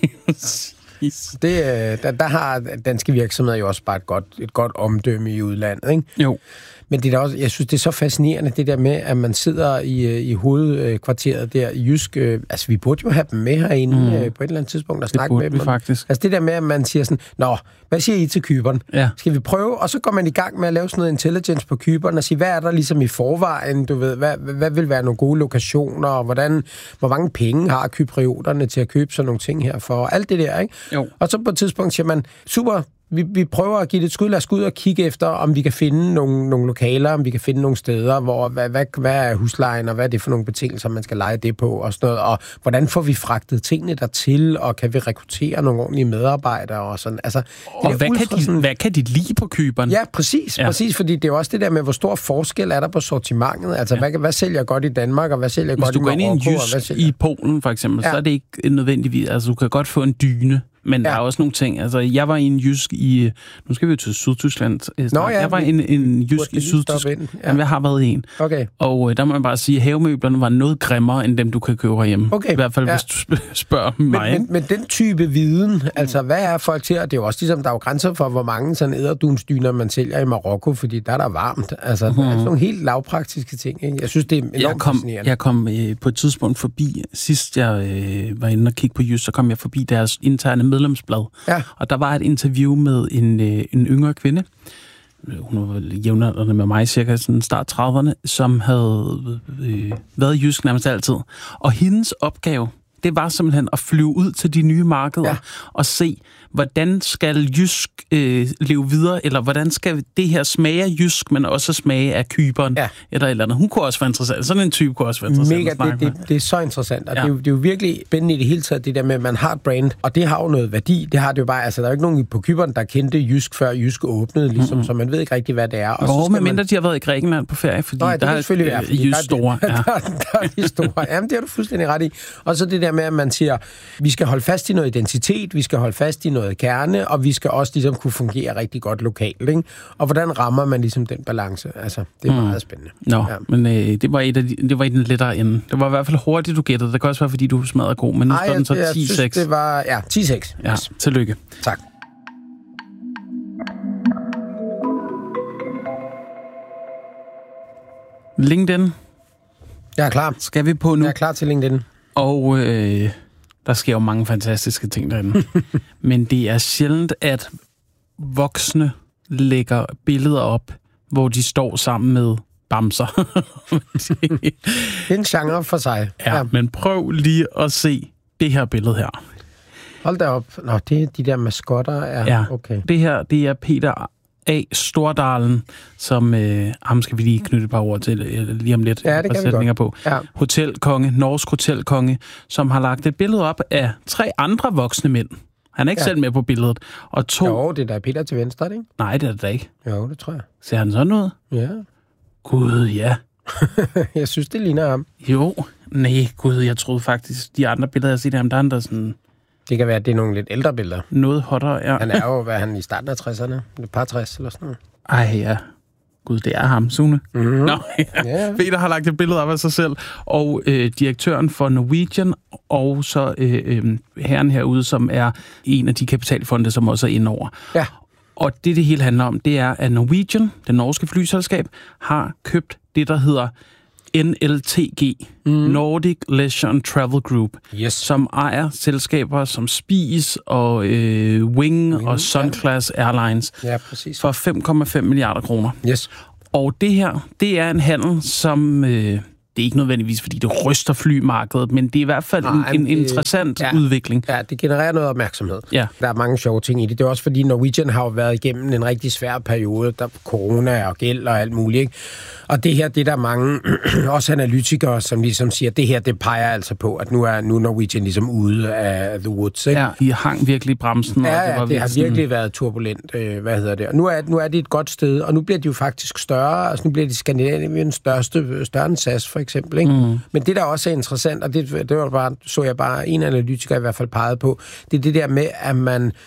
[SPEAKER 2] Der har danske virksomheder jo også bare et godt omdømme i udlandet, ikke?
[SPEAKER 1] Jo.
[SPEAKER 2] Men det er også, jeg synes, det er så fascinerende, det der med, at man sidder i hovedkvarteret der i Jysk. Altså, vi burde jo have dem med herinde på et eller andet tidspunkt og snakke med dem.
[SPEAKER 1] Faktisk.
[SPEAKER 2] Altså, det der med, at man siger sådan, nå, hvad siger I til Cypern? Ja. Skal vi prøve? Og så går man i gang med at lave sådan noget intelligence på Cypern og sige, hvad er der ligesom i forvejen? Du ved, hvad vil være nogle gode lokationer? Og hvor mange penge har cyprioterne til at købe sådan nogle ting her for? Alt det der, ikke? Jo. Og så på et tidspunkt siger man, super, vi prøver at give det et skud. Lad os gå ud og kigge efter, om vi kan finde nogle lokaler, om vi kan finde nogle steder, hvor hvad er huslejen, og hvad er det for nogle betingelser, man skal leje det på, og sådan noget. Og hvordan får vi fragtet tingene dertil, og kan vi rekruttere nogle ordentlige medarbejdere, og sådan. Altså,
[SPEAKER 1] og hvad kan de lide på Cypern?
[SPEAKER 2] Ja, præcis, fordi det er jo også det der med, hvor stor forskel er der på sortimentet. Altså, hvad sælger godt i Danmark, og hvad sælger godt i Marokko?
[SPEAKER 1] Hvis du går ind i en Jysk i Polen, for eksempel, så er det ikke nødvendigvis. Altså, du kan godt få en dyne, men der er også nogle ting. Altså, jeg var i en Jysk i... Nu skal vi jo til Sydtyskland. Jeg var i en Jysk i Sydtyskland. Ja. Jeg har været i en. Okay. Og der må man bare sige, at havemøblerne var noget grimmere, end dem, du kan købe herhjemme. Okay. I hvert fald, hvis du spørger mig. Men den type viden, altså, hvad er folk til? Og det er jo også ligesom, der er jo grænser for, hvor mange sådan edderdunsdyner man sælger i Marokko, fordi der er der varmt. Altså, der er sådan nogle helt lavpraktiske ting, ikke? Jeg synes, det er enormt fascinerende. Jeg kom på et tidspunkt forbi, sidst jeg var inde og kigge på Jysk, så kom jeg forbi deres interne medlemsblad. Ja. Og der var et interview med en yngre kvinde, hun var jævnaldrende med mig, cirka sådan start 30'erne, som havde været i Jysk nærmest altid. Og hendes opgave, det var simpelthen at flyve ud til de nye markeder og se, hvordan skal Jysk leve videre, eller hvordan skal det her smage af Jysk, men også smage af Cypern, eller et eller andet. Hun kunne også være interessant. Sådan en type kunne også være interessant.
[SPEAKER 2] Mega, det er så interessant, og det er jo virkelig spændende i det hele taget, det der med, at man har et brand, og det har jo noget værdi. Det har det jo bare, altså der er jo ikke nogen på Cypern, der kendte Jysk, før Jysk åbnede, ligesom, så man ved ikke rigtig, hvad det er. Og
[SPEAKER 1] så mindre de har været i Grækenland på ferie, fordi der er Jysk store.
[SPEAKER 2] Der er de store. Jamen, det har du fuldstændig ret i. Og så det der med, at man siger, vi skal holde fast i noget identitet, vi skal holde fast i noget kerne, og vi skal også ligesom kunne fungere rigtig godt lokalt, ikke? Og hvordan rammer man ligesom den balance? Altså, det er meget spændende.
[SPEAKER 1] Men det var i den lettere ende. Det var i hvert fald hurtigt, du gættede. Det kan også være, fordi du smadrede god, men nu står den så 10-6.
[SPEAKER 2] Jeg synes, det var 10-6.
[SPEAKER 1] Ja, tillykke.
[SPEAKER 2] Tak.
[SPEAKER 1] LinkedIn.
[SPEAKER 2] Jeg er klar.
[SPEAKER 1] Skal vi på nu?
[SPEAKER 2] Jeg er klar til LinkedIn.
[SPEAKER 1] Og der sker jo mange fantastiske ting derinde. Men det er sjældent, at voksne lægger billeder op, hvor de står sammen med bamser.
[SPEAKER 2] Det er en genre for sig.
[SPEAKER 1] Ja, men prøv lige at se det her billede her.
[SPEAKER 2] Hold da op. Nå, det er de der maskotter.
[SPEAKER 1] Ja,
[SPEAKER 2] okay.
[SPEAKER 1] Det her, det er Peter A. Stordalen, som ham skal vi lige knytte et par ord til lige om lidt.
[SPEAKER 2] Ja, det kan vi godt.
[SPEAKER 1] På. Ja. Hotelkonge, norsk hotelkonge, som har lagt et billede op af 3 andre voksne mænd. Han er ikke selv med på billedet. Og 2...
[SPEAKER 2] Jo, det er da Peter til venstre, ikke?
[SPEAKER 1] Nej, det er det da ikke.
[SPEAKER 2] Jo, det tror jeg.
[SPEAKER 1] Ser han sådan ud?
[SPEAKER 2] Ja.
[SPEAKER 1] Gud, ja.
[SPEAKER 2] Jeg synes, det ligner ham.
[SPEAKER 1] Jo, nej, gud, jeg troede faktisk, de andre billeder, jeg ser ham, der er sådan...
[SPEAKER 2] Det kan være, at det er nogle lidt ældre billeder.
[SPEAKER 1] Noget hotter, ja.
[SPEAKER 2] Han er jo, hvad han i starten af 60'erne? Et par 60 eller sådan noget.
[SPEAKER 1] Ej, ja. Gud, det er ham, Sune. Mm-hmm. Nå, ja. Peter har lagt et billede op af sig selv, og direktøren for Norwegian, og så herren herude, som er en af de kapitalfonde, som også er indover. Ja. Og det hele handler om, det er, at Norwegian, det norske flyselskab, har købt det, der hedder NLTG, Nordic Leisure and Travel Group, som ejer selskaber som Spies og Wing og Sunclass Airlines for 5,5 milliarder kroner.
[SPEAKER 2] Yes.
[SPEAKER 1] Og det her, det er en handel, som... det er ikke nødvendigvis, fordi det ryster flymarkedet, men det er i hvert fald en interessant udvikling.
[SPEAKER 2] Ja, det genererer noget opmærksomhed. Ja. Der er mange sjove ting i det. Det er også fordi Norwegian har jo været igennem en rigtig svær periode, der corona og gæld og alt muligt, ikke? Og det her, det er der mange, også analytikere, som ligesom siger, at det her, det peger altså på, at nu er Norwegian ligesom ude af the woods, ikke?
[SPEAKER 1] Ja, de hang virkelig bremsen.
[SPEAKER 2] Ja, og det har virkelig været turbulent, Og nu er det et godt sted, og nu bliver de jo faktisk større, altså nu bliver de Skandinaviens større end SAS, for eksempel, ikke? Men det, der også er interessant, og det var bare, så jeg bare en analytiker i hvert fald pegede på, det er det der med, at man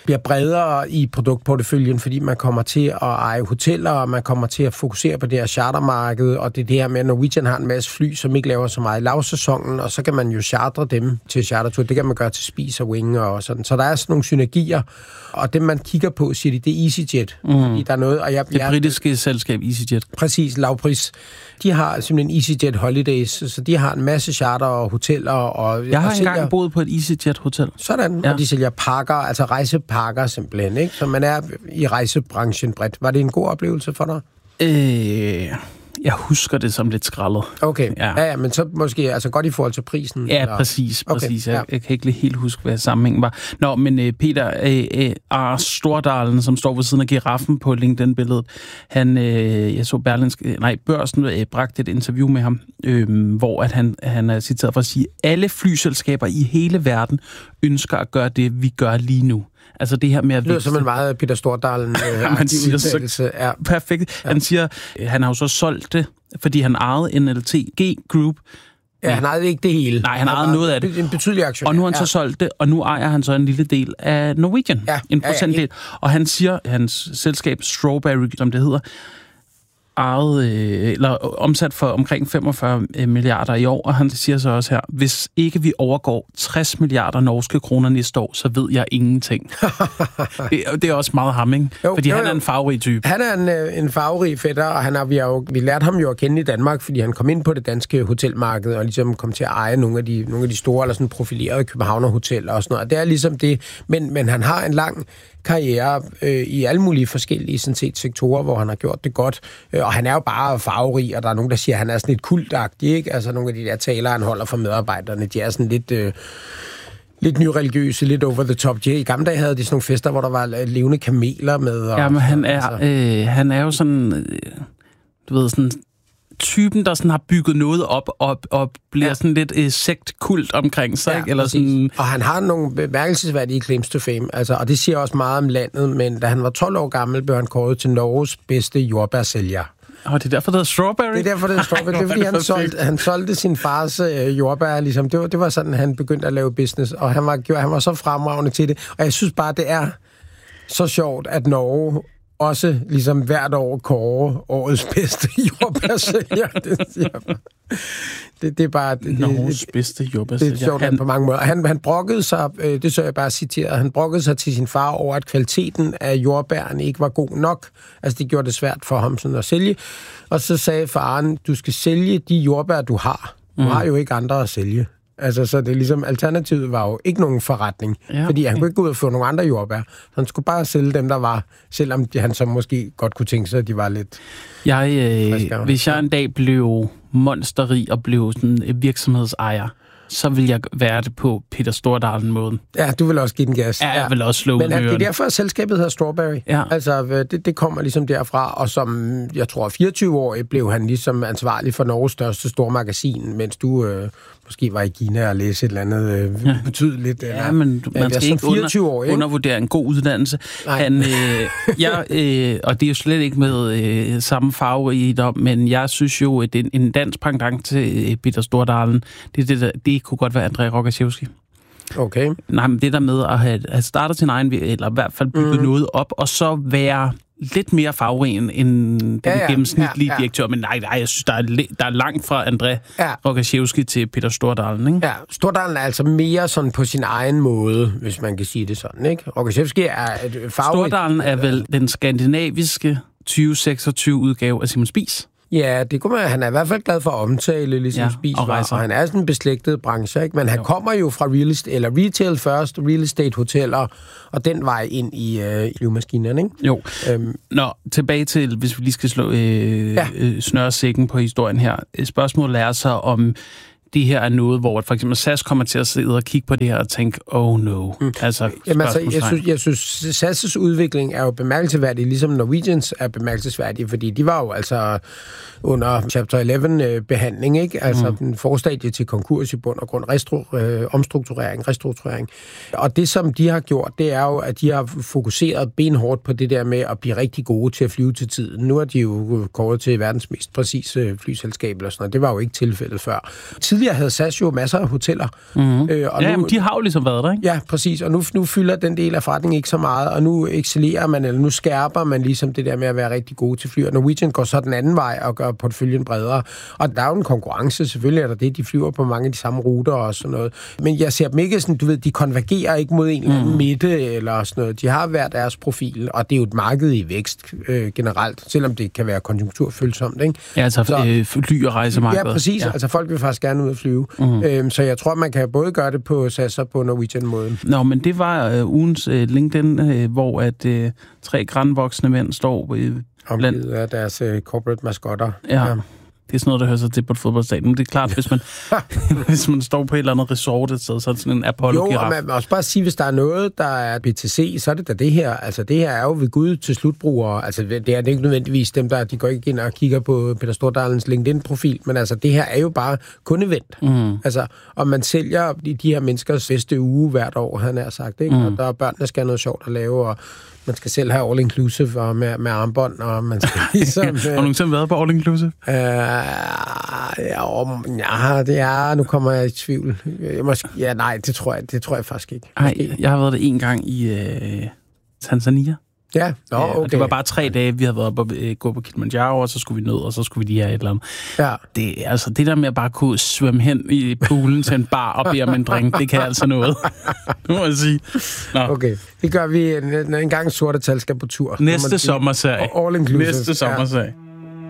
[SPEAKER 2] bliver bredere i produktporteføljen, fordi man kommer til at eje hoteller, og man kommer til at fokusere på det her chartermarked, og det er det her med, at Norwegian har en masse fly, som ikke laver så meget i lavsæsonen, og så kan man jo chartre dem til chartertur. Det kan man gøre til Spice og Wing og sådan. Så der er sådan nogle synergier, og det man kigger på, siger de, det er EasyJet. Fordi der er noget, og
[SPEAKER 1] det britiske selskab EasyJet.
[SPEAKER 2] Præcis, lavpris. De har simpelthen EasyJet Holidays, så de har en masse charter og hoteller. Og
[SPEAKER 1] jeg har engang boet på et EasyJet-hotel.
[SPEAKER 2] Sådan, ja. Og de sælger pakker, altså rejsepakker simpelthen, ikke? Så man er i rejsebranchen bredt. Var det en god oplevelse for dig?
[SPEAKER 1] Jeg husker det som lidt skrællet.
[SPEAKER 2] Okay, ja, men så måske altså godt i forhold til prisen?
[SPEAKER 1] Ja, eller? Præcis. Okay, jeg kan ikke lige helt huske, hvad sammenhængen var. Nå, men Peter Stordalen, som står ved siden af giraffen på LinkedIn-billedet, jeg så Børsen bragte et interview med ham, hvor at han er citeret for at sige, alle flyselskaber i hele verden ønsker at gøre det, vi gør lige nu. Altså det her med at...
[SPEAKER 2] Det lyder som en meget Peter Stordalen udtalelse.
[SPEAKER 1] Ja. Perfekt. Ja. Han siger, han har jo så solgt det, fordi han ejede NLT Group.
[SPEAKER 2] Ja, han ejede ikke det hele.
[SPEAKER 1] Nej, han ejede noget af det.
[SPEAKER 2] En betydelig aktion.
[SPEAKER 1] Og nu har han så solgt det, og nu ejer han så en lille del af Norwegian. Ja. En procentdel. Ja. Og han siger, hans selskab Strawberry, som det hedder, omsat for omkring 45 milliarder i år, og han siger så også her, hvis ikke vi overgår 60 milliarder norske kroner næste år, så ved jeg ingenting. det er også meget ham, ikke? Fordi han er en farverig type.
[SPEAKER 2] Han er en farverig fætter, og vi lærte ham jo at kende i Danmark, fordi han kom ind på det danske hotelmarked, og ligesom kom til at eje nogle af de store, eller sådan profilerede københavnerhoteller og sådan noget. Og det er ligesom det, men han har en lang karriere i alle mulige forskellige sådan set, sektorer, hvor han har gjort det godt. Og han er jo bare farverig, og der er nogen, der siger, at han er sådan lidt kultagtig, ikke? Altså nogle af de der taler, han holder for medarbejderne, de er sådan lidt nyreligiøse, lidt over the top. I gamle dage havde de sådan nogle fester, hvor der var levende kameler med. Og,
[SPEAKER 1] ja, men han er jo sådan, du ved, sådan typen, der sådan har bygget noget op og bliver sådan lidt sektkult omkring sig, ikke? Eller sådan...
[SPEAKER 2] Og han har nogle bemærkelsesværdige claims to fame, altså, og det siger også meget om landet, men da han var 12 år gammel, blev han kåret til Norges bedste jordbærsælger.
[SPEAKER 1] Og det er derfor, det hedder Strawberry?
[SPEAKER 2] Det er derfor, det hedder Strawberry. Det er, fordi han solgte sin fars jordbær, ligesom. Det var sådan, han begyndte at lave business, og han var så fremragende til det. Og jeg synes bare, det er så sjovt, at Norge også ligesom hvert år kårer årets bedste jordbærsælger. Det er bare...
[SPEAKER 1] Norges bedste jordbærsælger.
[SPEAKER 2] Det er sjovt på mange måder. Han brokkede sig, det så jeg bare citeret, han brokkede sig til sin far over, at kvaliteten af jordbærene ikke var god nok. Altså, det gjorde det svært for ham sådan at sælge. Og så sagde faren, du skal sælge de jordbær, du har. Du har jo ikke andre at sælge. Altså, så det er ligesom, alternativet var jo ikke nogen forretning, fordi han kunne ikke gå ud og få nogle andre jordbær. Så han skulle bare sælge dem, der var, selvom han så måske godt kunne tænke sig, at de var lidt...
[SPEAKER 1] Hvis jeg en dag blev monsterrig og blev sådan en virksomhedsejer, så vil jeg være det på Peter Stordalen-måden.
[SPEAKER 2] Ja, du vil også give den gas.
[SPEAKER 1] Ja, jeg vil også slå
[SPEAKER 2] men det er derfor, at selskabet hedder Strawberry. Ja. Altså, det kommer ligesom derfra, og som, jeg tror, 24-årig blev han ligesom ansvarlig for Norges største stormagasin, mens du måske var i Kina og læse et eller andet betydeligt.
[SPEAKER 1] Ja, men man skal ikke undervurdere en god uddannelse. Og det er jo slet ikke med samme farve i det, men jeg synes jo, at en dansk pendant til Peter Stordalen, det kunne godt være André Rogaczewski.
[SPEAKER 2] Okay.
[SPEAKER 1] Nej, men det der med at have startet sin egen, eller i hvert fald bygget noget op, og så være lidt mere farverig end den gennemsnitlige direktør. Men nej, jeg synes, der er langt fra André Rogaczewski til Peter Stordalen, ikke? Ja,
[SPEAKER 2] Stordalen er altså mere sådan på sin egen måde, hvis man kan sige det sådan, ikke? Rogaczewski er et farverig...
[SPEAKER 1] Stordalen er vel den skandinaviske 2026-udgave af Simon Spies.
[SPEAKER 2] Ja, det kunne man. Han er i hvert fald glad for at omtale, ligesom Spies var, og han er sådan en beslægtet branche, ikke? Men han kommer jo fra retail først, real estate hoteller, og den vej ind i flyvemaskinerne, ikke?
[SPEAKER 1] Jo. Tilbage til, hvis vi lige skal slå snøre sækken på historien her. Spørgsmålet er så, om det her er noget, hvor for eksempel SAS kommer til at sidde og kigge på det her og tænke, oh no.
[SPEAKER 2] Jeg synes, SAS' udvikling er jo bemærkelsesværdig, ligesom Norwegians er bemærkelsesværdig, fordi de var jo altså under Chapter 11-behandling, ikke? Altså den forstadie til konkurs i bund og grund, restrukturering. Og det, som de har gjort, det er jo, at de har fokuseret benhårdt på det der med at blive rigtig gode til at flyve til tiden. Nu er de jo kåret til verdens mest præcise flyselskab eller sådan noget. Det var jo ikke tilfældet før. tidligere havde SAS jo masser af hoteller.
[SPEAKER 1] Men de har jo ligesom været der, ikke?
[SPEAKER 2] Ja, præcis. Og nu fylder den del af forretningen ikke så meget, og nu excellerer man, eller nu skærper man ligesom det der med at være rigtig gode til fly. Og Norwegian går så den anden vej og gør portføljen bredere. Og der er jo en konkurrence, selvfølgelig er der det. De flyver på mange af de samme ruter og sådan noget. Men jeg ser dem ikke sådan, du ved, de konvergerer ikke mod en eller anden midte eller sådan noget. De har hver deres profil, og det er jo et marked i vækst generelt, selvom det kan være konjunkturfølsomt, ikke?
[SPEAKER 1] Ja, altså fly- og rejsemarkedet.
[SPEAKER 2] Ja, præcis. Ja. Altså folk vil faktisk gerne ud at flyve. Så jeg tror, man kan både gøre det på SAS og på Norwegian-måden.
[SPEAKER 1] Nå, men det var ugens LinkedIn, hvor at 3 grandvoksne mænd står
[SPEAKER 2] omgivet af deres corporate maskotter.
[SPEAKER 1] Ja. Det er sådan noget, der hører sig til på et fodboldstadion. Men det er klart, hvis man står på et eller andet resort et sted, så er det sådan en Apollo-giraf.
[SPEAKER 2] Jo, og man må også bare sige, hvis der er noget, der er BTC, så er det da det her. Altså, det her er jo ved Gud til slutbrugere. Altså, det er ikke nødvendigvis dem, de går ikke ind og kigger på Peter Stordalens LinkedIn-profil, men altså, det her er jo bare kun event. Altså, og man sælger de her menneskers bedste uge hvert år, han har sagt, ikke? Og der er børnene skal have noget sjovt at lave, og man skal selv have all-inclusive og med armbånd, og man skal ligesom...
[SPEAKER 1] Har du nogensinde været på all-inclusive?
[SPEAKER 2] Nu kommer jeg i tvivl. Det tror jeg faktisk ikke.
[SPEAKER 1] Nej, jeg har været det en gang i Tanzania.
[SPEAKER 2] Ja, okay.
[SPEAKER 1] Det var bare 3 dage, vi havde været på gå på Kilimanjaro, og så skulle vi ned, og så skulle vi lige have et eller andet. Ja. Det der med at bare kunne svømme hen i poolen til en bar og bede om en drink, det kan altså noget. Nu må jeg sige. Nå.
[SPEAKER 2] Okay, det gør vi en gang Sorte Tal skal på tur.
[SPEAKER 1] Næste sommerserie.
[SPEAKER 2] All inclusive.
[SPEAKER 1] Næste sommerserie. Ja.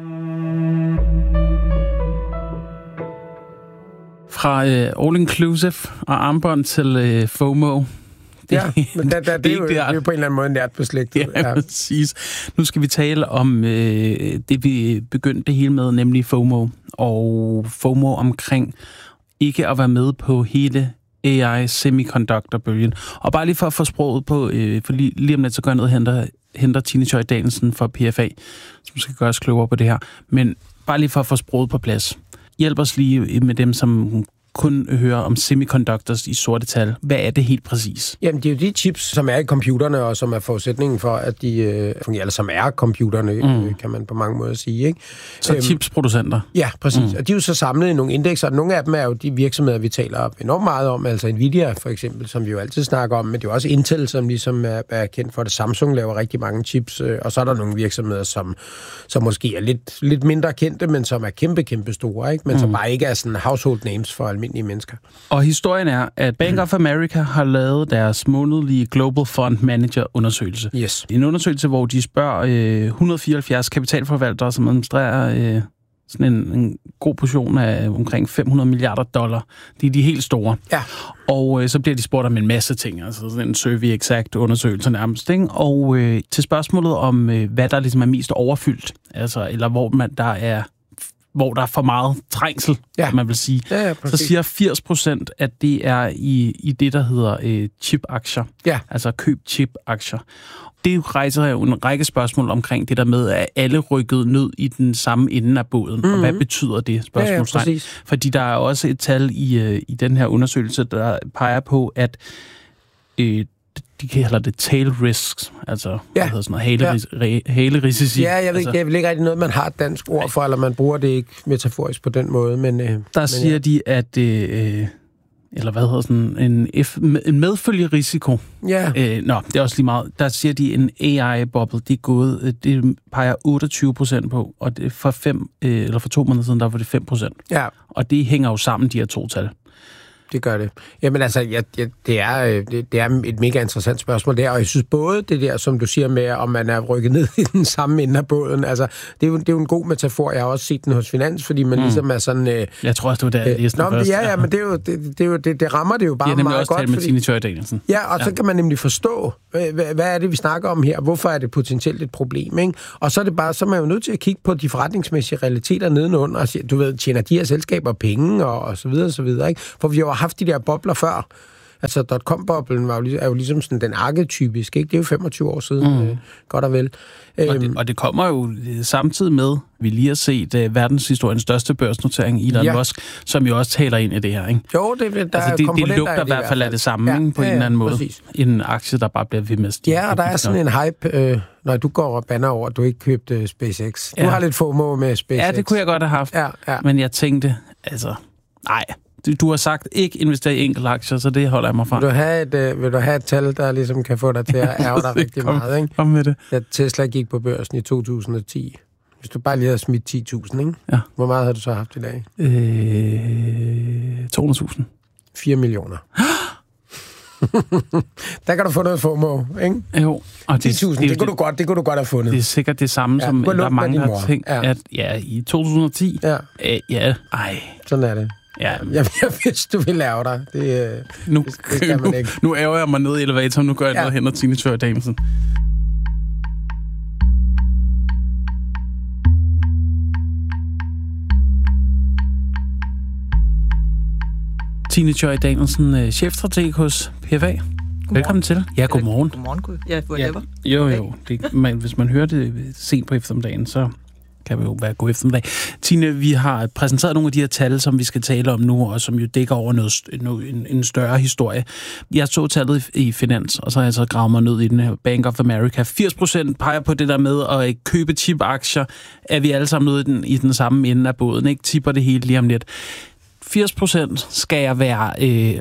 [SPEAKER 1] Fra all inclusive og armbånd til FOMO.
[SPEAKER 2] Ja, men det er jo på en eller anden måde nært beslægtet.
[SPEAKER 1] Ja, præcis. Nu skal vi tale om det, vi begyndte det hele med, nemlig FOMO. Og FOMO omkring ikke at være med på hele AI-semiconductor-bølgen. Og bare lige for at få sproget på, for lige om lidt, så går jeg ned og henter Tine Choi Danielsen fra PFA, som skal gøre os klogere på det her. Men bare lige for at få sproget på plads. Hjælp os lige med dem, som kun hører om semiconductors i sorte tal. Hvad er det helt præcis?
[SPEAKER 2] Jamen, det er jo de chips, som er i computerne, og som er forudsætningen for, at de fungerer, eller som er computerne, kan man på mange måder sige, ikke?
[SPEAKER 1] Så chipsproducenter?
[SPEAKER 2] Ja, præcis. Og de er jo så samlet i nogle indekser, og nogle af dem er jo de virksomheder, vi taler enormt meget om, altså Nvidia for eksempel, som vi jo altid snakker om, men det er jo også Intel, som ligesom er kendt for det. Samsung laver rigtig mange chips, og så er der nogle virksomheder, som måske er lidt mindre kendte, men som er kæmpe store, ikke? Men som bare ikke er sådan household names for almindelige mennesker.
[SPEAKER 1] Og historien er, at Bank of America har lavet deres månedlige Global Fund Manager undersøgelse.
[SPEAKER 2] Yes.
[SPEAKER 1] En undersøgelse, hvor de spørger 174 kapitalforvaltere, som administrerer sådan en god portion af omkring $500 milliarder. Det er de helt store.
[SPEAKER 2] Ja.
[SPEAKER 1] Og så bliver de spurgt om en masse ting, altså sådan en Survey Exact undersøgelse nærmest, ikke? Og til spørgsmålet om, hvad der ligesom er mest overfyldt, altså, eller hvor der er for meget trængsel, kan man vil sige.
[SPEAKER 2] Ja,
[SPEAKER 1] så siger 80%, at det er i det, der hedder chip-aktier. Ja. Altså køb chip-aktier. Det rejser jo en række spørgsmål omkring det der med, at alle rykket ned i den samme ende af båden. Og hvad betyder det, spørgsmålstegn? Ja, fordi der er også et tal i den her undersøgelse, der peger på, at de kalder det tail risks, altså hvad hedder sådan noget, halerisici.
[SPEAKER 2] Ja, jeg ved ikke, det er vel ikke rigtig noget, man har et dansk ord for, eller man bruger det ikke metaforisk på den måde, men...
[SPEAKER 1] Der siger de, at... eller hvad hedder sådan en medfølgerisiko.
[SPEAKER 2] Ja.
[SPEAKER 1] Det er også lige meget. Der siger de, en AI-boble, det peger 28% på, og det for 2 måneder siden, der var det 5%. Ja. Og det hænger jo sammen, de her 2 tal.
[SPEAKER 2] Det gør det. Jamen altså, det er et mega interessant spørgsmål der, og jeg synes både det der, som du siger med, om man er rykket ned i den samme ende af båden, altså, det er jo en god metafor. Jeg har også set den hos Finans, fordi man ligesom er sådan...
[SPEAKER 1] jeg tror også, det var der, jeg læste den først.
[SPEAKER 2] Ja, men det rammer det jo bare meget godt. Jeg har
[SPEAKER 1] også talt med Tine Choi Danielsen.
[SPEAKER 2] Ja, og så kan man nemlig forstå, hvad er det, vi snakker om her? Hvorfor er det potentielt et problem, ikke? Og så er det bare, så er man jo nødt til at kigge på de forretningsmæssige realiteter nedenunder, og sige, du ved, tjener de her selskaber penge, og så videre, ikke? For vi har jo haft de der bobler før. Altså, .com-boblen er jo ligesom sådan den arketypisk, ikke? Det er jo 25 år siden, godt og vel.
[SPEAKER 1] Og det kommer jo samtidig med, vi lige har set verdenshistoriens største børsnotering, Elon Musk, som jo også taler ind i det her, ikke?
[SPEAKER 2] Jo, det
[SPEAKER 1] lugter i hvert fald af det samme, på en eller anden måde. Præcis. En aktie, der bare bliver ved med.
[SPEAKER 2] Ja, og der er sådan en hype, når du går og banner over, at du ikke købte SpaceX. Du har lidt FOMO med SpaceX.
[SPEAKER 1] Ja, det kunne jeg godt have haft. Ja. Men jeg tænkte, altså... Nej, du har sagt ikke investere i enkelte aktier, så det holder jeg mig fra.
[SPEAKER 2] Vil du have et tal, der ligesom kan få dig til at ærge dig rigtig meget, ikke?
[SPEAKER 1] Kom med det.
[SPEAKER 2] Da Tesla gik på børsen i 2010. Hvis du bare lige havde smidt 10.000, ikke?
[SPEAKER 1] Ja.
[SPEAKER 2] Hvor meget har du så haft i dag?
[SPEAKER 1] 200.000.
[SPEAKER 2] 4 millioner. Der kan du få noget FOMO, ikke?
[SPEAKER 1] Jo. Og
[SPEAKER 2] 10.000, det kunne du godt have fundet.
[SPEAKER 1] Det er sikkert det samme, som der er mange, der har tænkt, at i 2010...
[SPEAKER 2] Sådan er det.
[SPEAKER 1] Ja.
[SPEAKER 2] Jeg vidste, du ville lave dig. Det skal man ikke.
[SPEAKER 1] Nu ærger jeg mig ned i elevatoren, nu gør jeg noget hen og Tine Thøger Danielsen. Tine Thøger Danielsen, chefstrateg hos PFA. Velkommen til. Ja, godmorgen.
[SPEAKER 5] Godmorgen, Gud. Ja, whatever.
[SPEAKER 1] Jo. Hvis man hører det sent på eftermiddagen, så kan det jo være god eftermiddag. Tine, vi har præsenteret nogle af de her tal, som vi skal tale om nu, og som jo dækker over en større historie. Jeg så tallet i Finans, og så har jeg så gravet mig ned i den her Bank of America. 80% peger på det der med at købe chip-aktier. Er vi alle sammen nede i den samme ende af båden, ikke? Tipper det hele lige om lidt. 80% skal jeg være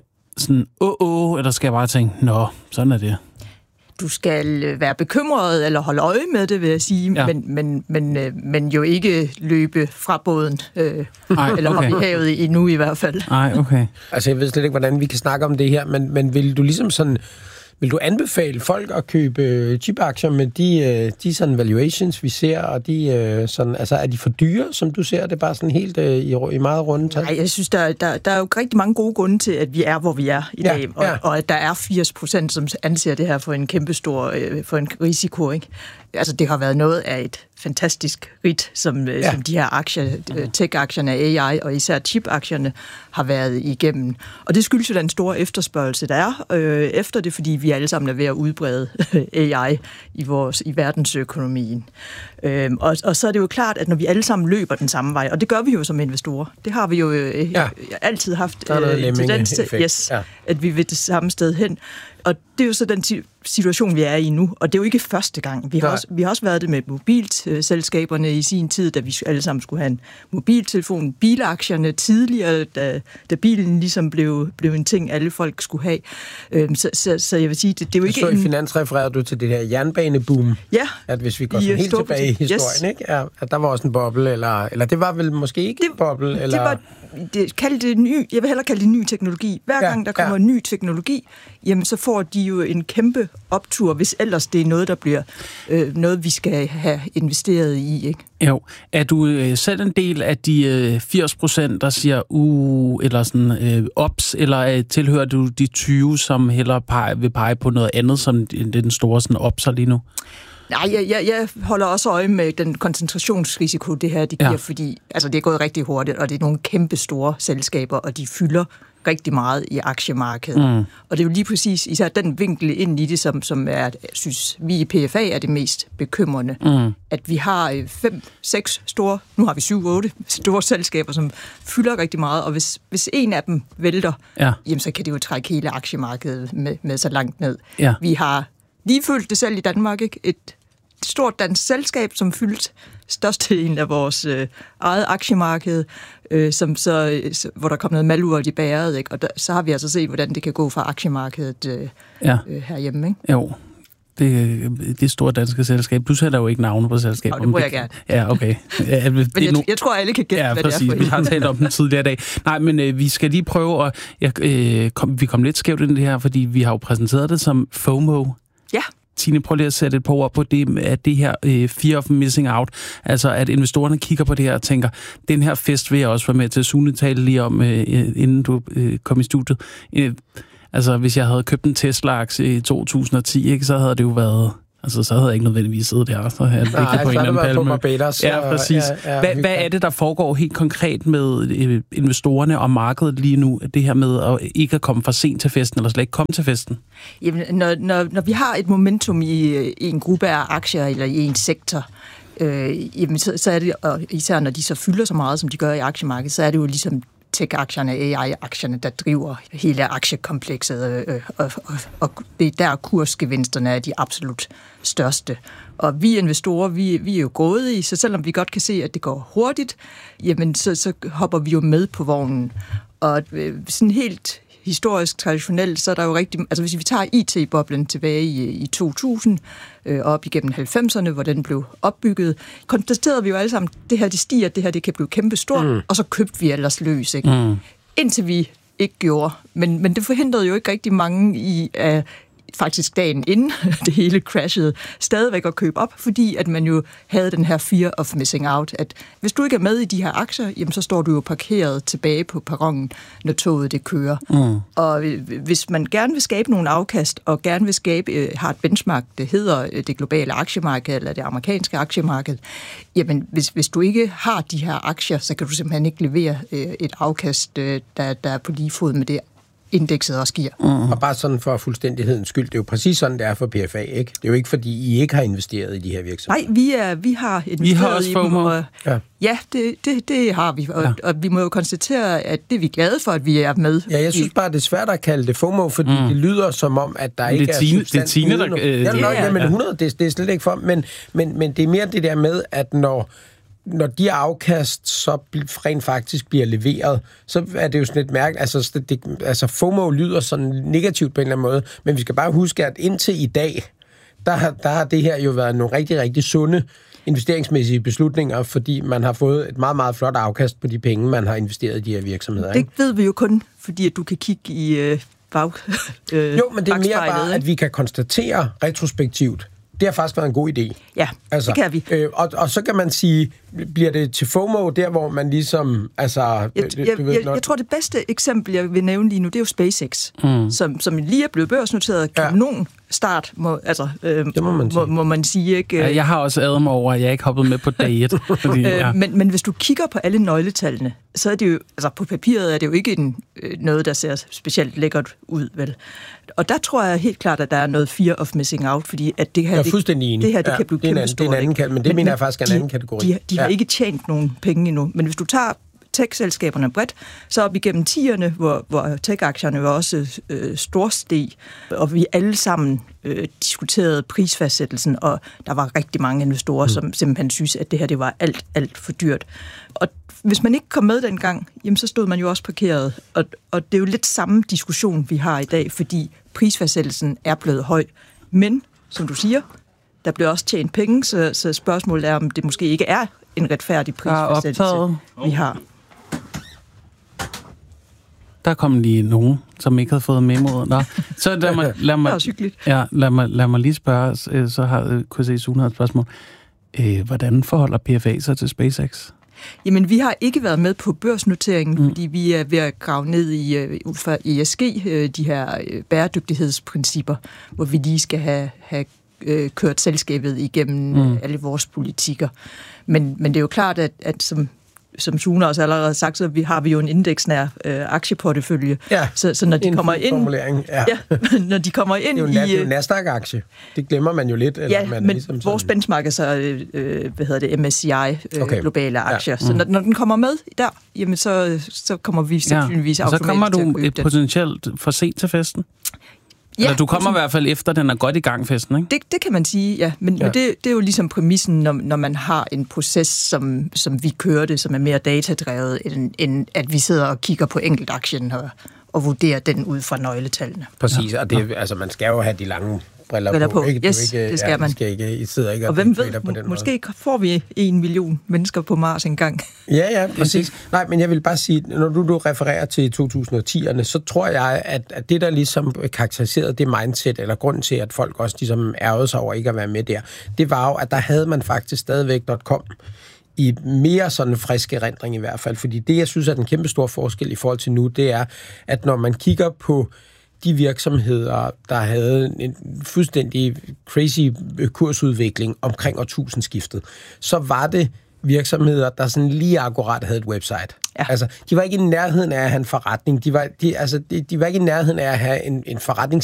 [SPEAKER 1] eller skal jeg bare tænke, sådan er det.
[SPEAKER 5] Du skal være bekymret eller holde øje med det, vil jeg sige, ja. men jo ikke løbe fra båden, eller op i havet endnu i hvert fald.
[SPEAKER 1] Nej, okay.
[SPEAKER 2] Altså, jeg ved slet ikke, hvordan vi kan snakke om det her, men vil du ligesom sådan... Vil du anbefale folk at købe chip-aktier med de sådan valuations, vi ser, og de sådan, altså er de for dyre, som du ser det, bare sådan helt i meget runde tal?
[SPEAKER 5] Nej, jeg synes, der er jo rigtig mange gode grunde til, at vi er, hvor vi er i dag, og at der er 80%, som anser det her for en kæmpestor for en risiko, ikke? Altså, det har været noget af et fantastisk ridt, som de her aktier, tech-aktierne, AI og især chip-aktierne har været igennem. Og det skyldes jo den store efterspørgsel, der er efter det, fordi vi alle sammen er ved at udbrede AI i verdensøkonomien. Og så er det jo klart, at når vi alle sammen løber den samme vej, og det gør vi jo som investorer, det har vi jo altid haft tendens til, at vi vil det samme sted hen. Og det er jo så den situation, vi er i nu, og det er jo ikke første gang. Vi har også været det med mobilselskaberne i sin tid, da vi alle sammen skulle have en mobiltelefon. Bilaktierne tidligere, da bilen ligesom blev en ting, alle folk skulle have. Så jeg vil sige, det er jo ikke...
[SPEAKER 2] Så i Finans refererede du til det her jernbaneboom.
[SPEAKER 5] Ja.
[SPEAKER 2] At hvis vi går sådan helt tilbage i historien, ikke? At der var også en boble, eller det var vel måske ikke en boble? Eller...
[SPEAKER 5] Jeg vil hellere kalde det ny teknologi. Hver gang der kommer ny teknologi, jamen så får de jo en kæmpe optur, hvis ellers det er noget, der bliver noget, vi skal have investeret i, ikke?
[SPEAKER 1] Jo. Er du selv en del af de 80%, der siger eller sådan ops, eller tilhører du de 20, som hellere vil pege på noget andet, som den store sådan opser lige nu?
[SPEAKER 5] Nej, jeg holder også øje med den koncentrationsrisiko, det her det giver, fordi altså, det er gået rigtig hurtigt, og det er nogle kæmpe store selskaber, og de fylder rigtig meget i aktiemarkedet. Og det er jo lige præcis især den vinkel ind i det, som er, synes vi i PFA er det mest bekymrende. At vi har 5-6 store, nu har vi 7-8 store selskaber, som fylder rigtig meget, og hvis en af dem vælter, jamen, så kan det jo trække hele aktiemarkedet med så langt ned. Ja. Vi har lige følt det selv i Danmark, ikke? Et stort dansk selskab, som fyldte størstedelen af vores eget aktiemarked, hvor der kom noget malurt i bæret, ikke? Og så har vi altså set, hvordan det kan gå fra aktiemarkedet herhjemme, ikke?
[SPEAKER 1] Jo. Det store danske selskab. Du sætter jo ikke navne på selskabet.
[SPEAKER 5] Og det må jeg gerne.
[SPEAKER 1] Ja, okay.
[SPEAKER 5] Men jeg tror, alle kan gætte, hvad
[SPEAKER 1] præcis.
[SPEAKER 5] det er for.
[SPEAKER 1] Vi har talt om den tidligere dag. Nej, men vi skal lige prøve at... vi kom lidt skævt ind i det her, fordi vi har jo præsenteret det som FOMO.
[SPEAKER 5] Ja.
[SPEAKER 1] Tine, prøv lige at sætte et par ord på det, at det her fear of missing out, altså at investorerne kigger på det her og tænker, den her fest vil jeg også være med til. Sune tale lige om, inden du kom i studiet. Altså, hvis jeg havde købt en Tesla-aktie i 2010, ikke, så havde det jo været... Altså, så havde jeg ikke nødvendigvis siddet der, så havde jeg ligget på en eller anden palme.
[SPEAKER 2] På Barbados.
[SPEAKER 1] Ja, præcis. Hvad er det, der foregår helt konkret med investorerne og markedet lige nu? Det her med at ikke at komme for sent til festen, eller slet ikke komme til festen?
[SPEAKER 5] Jamen, når vi har et momentum i en gruppe af aktier, eller i en sektor, jamen, så er det, og især når de så fylder så meget, som de gør i aktiemarkedet, så er det jo ligesom tech-aktierne, AI-aktierne, der driver hele aktiekomplekset, og det er der kursgevinsterne er de absolut største. Og vi investorer, vi er jo gået i, så selvom vi godt kan se, at det går hurtigt, jamen så hopper vi jo med på vognen. Og sådan helt historisk, traditionelt, så er der jo rigtig... Altså hvis vi tager IT-boblen tilbage i 2000, op igennem 90'erne, hvor den blev opbygget, konstaterede vi jo alle sammen, det her det stiger, det her det kan blive kæmpestort, og så købte vi ellers løs, ikke? Indtil vi ikke gjorde. Men det forhindrede jo ikke rigtig mange i faktisk dagen inden det hele crashede, stadigvæk at købe op, fordi at man jo havde den her fear of missing out, at hvis du ikke er med i de her aktier, jamen så står du jo parkeret tilbage på perronen, når toget det kører. Og hvis man gerne vil skabe nogle afkast, og gerne vil skabe, har et benchmark, det hedder det globale aktiemarked, eller det amerikanske aktiemarked, jamen hvis du ikke har de her aktier, så kan du simpelthen ikke levere et afkast, der er på lige fod med det, indekset også giver.
[SPEAKER 2] Og bare sådan for fuldstændighedens skyld, det er jo præcis sådan, det er for PFA, ikke? Det er jo ikke, fordi I ikke har investeret i de her virksomheder.
[SPEAKER 5] Nej, vi har investeret i dem. Og, ja, det har vi. Og vi må jo konstatere, at det er vi glade for, at vi er med. Ja, jeg
[SPEAKER 2] synes bare, det er svært at kalde det FOMO, fordi det lyder som om, at der ikke er substans.
[SPEAKER 1] Det er Tine, der...
[SPEAKER 2] Men 100, det er slet ikke for. Men det er mere det der med, at når de afkast så rent faktisk bliver leveret, så er det jo sådan lidt mærkeligt. Altså FOMO lyder sådan negativt på en eller anden måde, men vi skal bare huske, at indtil i dag, der har det her jo været nogle rigtig, rigtig sunde investeringsmæssige beslutninger, fordi man har fået et meget, meget flot afkast på de penge, man har investeret i de her virksomheder.
[SPEAKER 5] Det ved vi jo kun, fordi at du kan kigge i jo,
[SPEAKER 2] men det er mere bare, at vi kan konstatere retrospektivt, det har faktisk været en god idé.
[SPEAKER 5] Ja, altså, det kan vi.
[SPEAKER 2] Og så kan man sige, bliver det til FOMO, der hvor man ligesom... Altså,
[SPEAKER 5] jeg tror, det bedste eksempel, jeg vil nævne lige nu, det er jo SpaceX, som lige er blevet børsnoteret. Kanon start, må man sige. Ikke?
[SPEAKER 1] Ja, jeg har også adret mig over, at jeg ikke hoppet med på dag 1.
[SPEAKER 5] Men hvis du kigger på alle nøgletallene, så er det jo, altså på papiret er det jo ikke noget, der ser specielt lækkert ud, vel? Og der tror jeg helt klart, at der er noget fear of missing out, fordi at det her,
[SPEAKER 2] jeg er fuldstændig enig.
[SPEAKER 5] Det her, det kan blive kæmpestort.
[SPEAKER 2] Men det mener jeg faktisk er en anden kategori.
[SPEAKER 5] De har ikke tjent nogen penge endnu. Men hvis du tager tech-selskaberne bredt, så op igennem 10'erne, hvor tech-aktierne var også storsteg, og vi alle sammen diskuterede prisfastsættelsen, og der var rigtig mange investorer, som simpelthen synes, at det her det var alt for dyrt. Og hvis man ikke kom med dengang, jamen så stod man jo også parkeret. Og det er jo lidt samme diskussion, vi har i dag, fordi prisfastsættelsen er blevet høj. Men, som du siger, der bliver også tjent penge, så spørgsmålet er, om det måske ikke er en retfærdig prisfastsættelse, vi har.
[SPEAKER 1] Der kom lige nogen, som ikke havde fået memoet. Nå, så lad mig lige spørge, så har KC Sune et spørgsmål. Hvordan forholder PFA sig til SpaceX?
[SPEAKER 5] Jamen, vi har ikke været med på børsnoteringen, fordi vi er ved at grave ned i ud fra ESG, de her bæredygtighedsprincipper, hvor vi lige skal have kørt selskabet igennem alle vores politikker. Men det er jo klart, at som Sune også allerede har sagt, så har vi jo en indeksnær aktieportefølje.
[SPEAKER 2] Ja,
[SPEAKER 5] så når de kommer ind... når de kommer ind
[SPEAKER 2] det er jo en Nasdaq-aktie. Det glemmer man jo lidt.
[SPEAKER 5] Eller man men ligesom vores benchmark er så, MSCI, globale aktier. Så når den kommer med der, jamen så kommer vi sandsynligvis automatisk til at købe den.
[SPEAKER 1] Så kommer du potentielt for sent til festen? Ja, eller du kommer i hvert fald efter, den er godt i gang, festen, ikke?
[SPEAKER 5] Det kan man sige, ja. Men det er jo ligesom præmissen, når man har en proces, som vi kører det, som er mere datadrevet, end at vi sidder og kigger på enkeltaktien og vurderer den ud fra nøgletallene.
[SPEAKER 2] Præcis, og det, altså, man skal jo have de lange briller på.
[SPEAKER 5] Ikke? Yes, ikke, det skal man.
[SPEAKER 2] I sidder ikke
[SPEAKER 5] og hvem ved, på den måske måde. Får vi 1 million mennesker på Mars engang.
[SPEAKER 2] Ja, præcis. Nej, men jeg vil bare sige, når du refererer til 2010'erne, så tror jeg, at det, der ligesom karakteriserede det mindset, eller grunden til, at folk også ligesom ærgede sig over ikke at være med der, det var jo, at der havde man faktisk stadigvæk .com i mere sådan frisk erindring i hvert fald. Fordi det, jeg synes er den kæmpe store forskel i forhold til nu, det er, at når man kigger på de virksomheder, der havde en fuldstændig crazy kursudvikling omkring årtusindskiftet, så var det virksomheder, der sådan lige akkurat havde et website. Ja. Altså, de var ikke i nærheden af at have en forretning. De var ikke i nærheden af at have en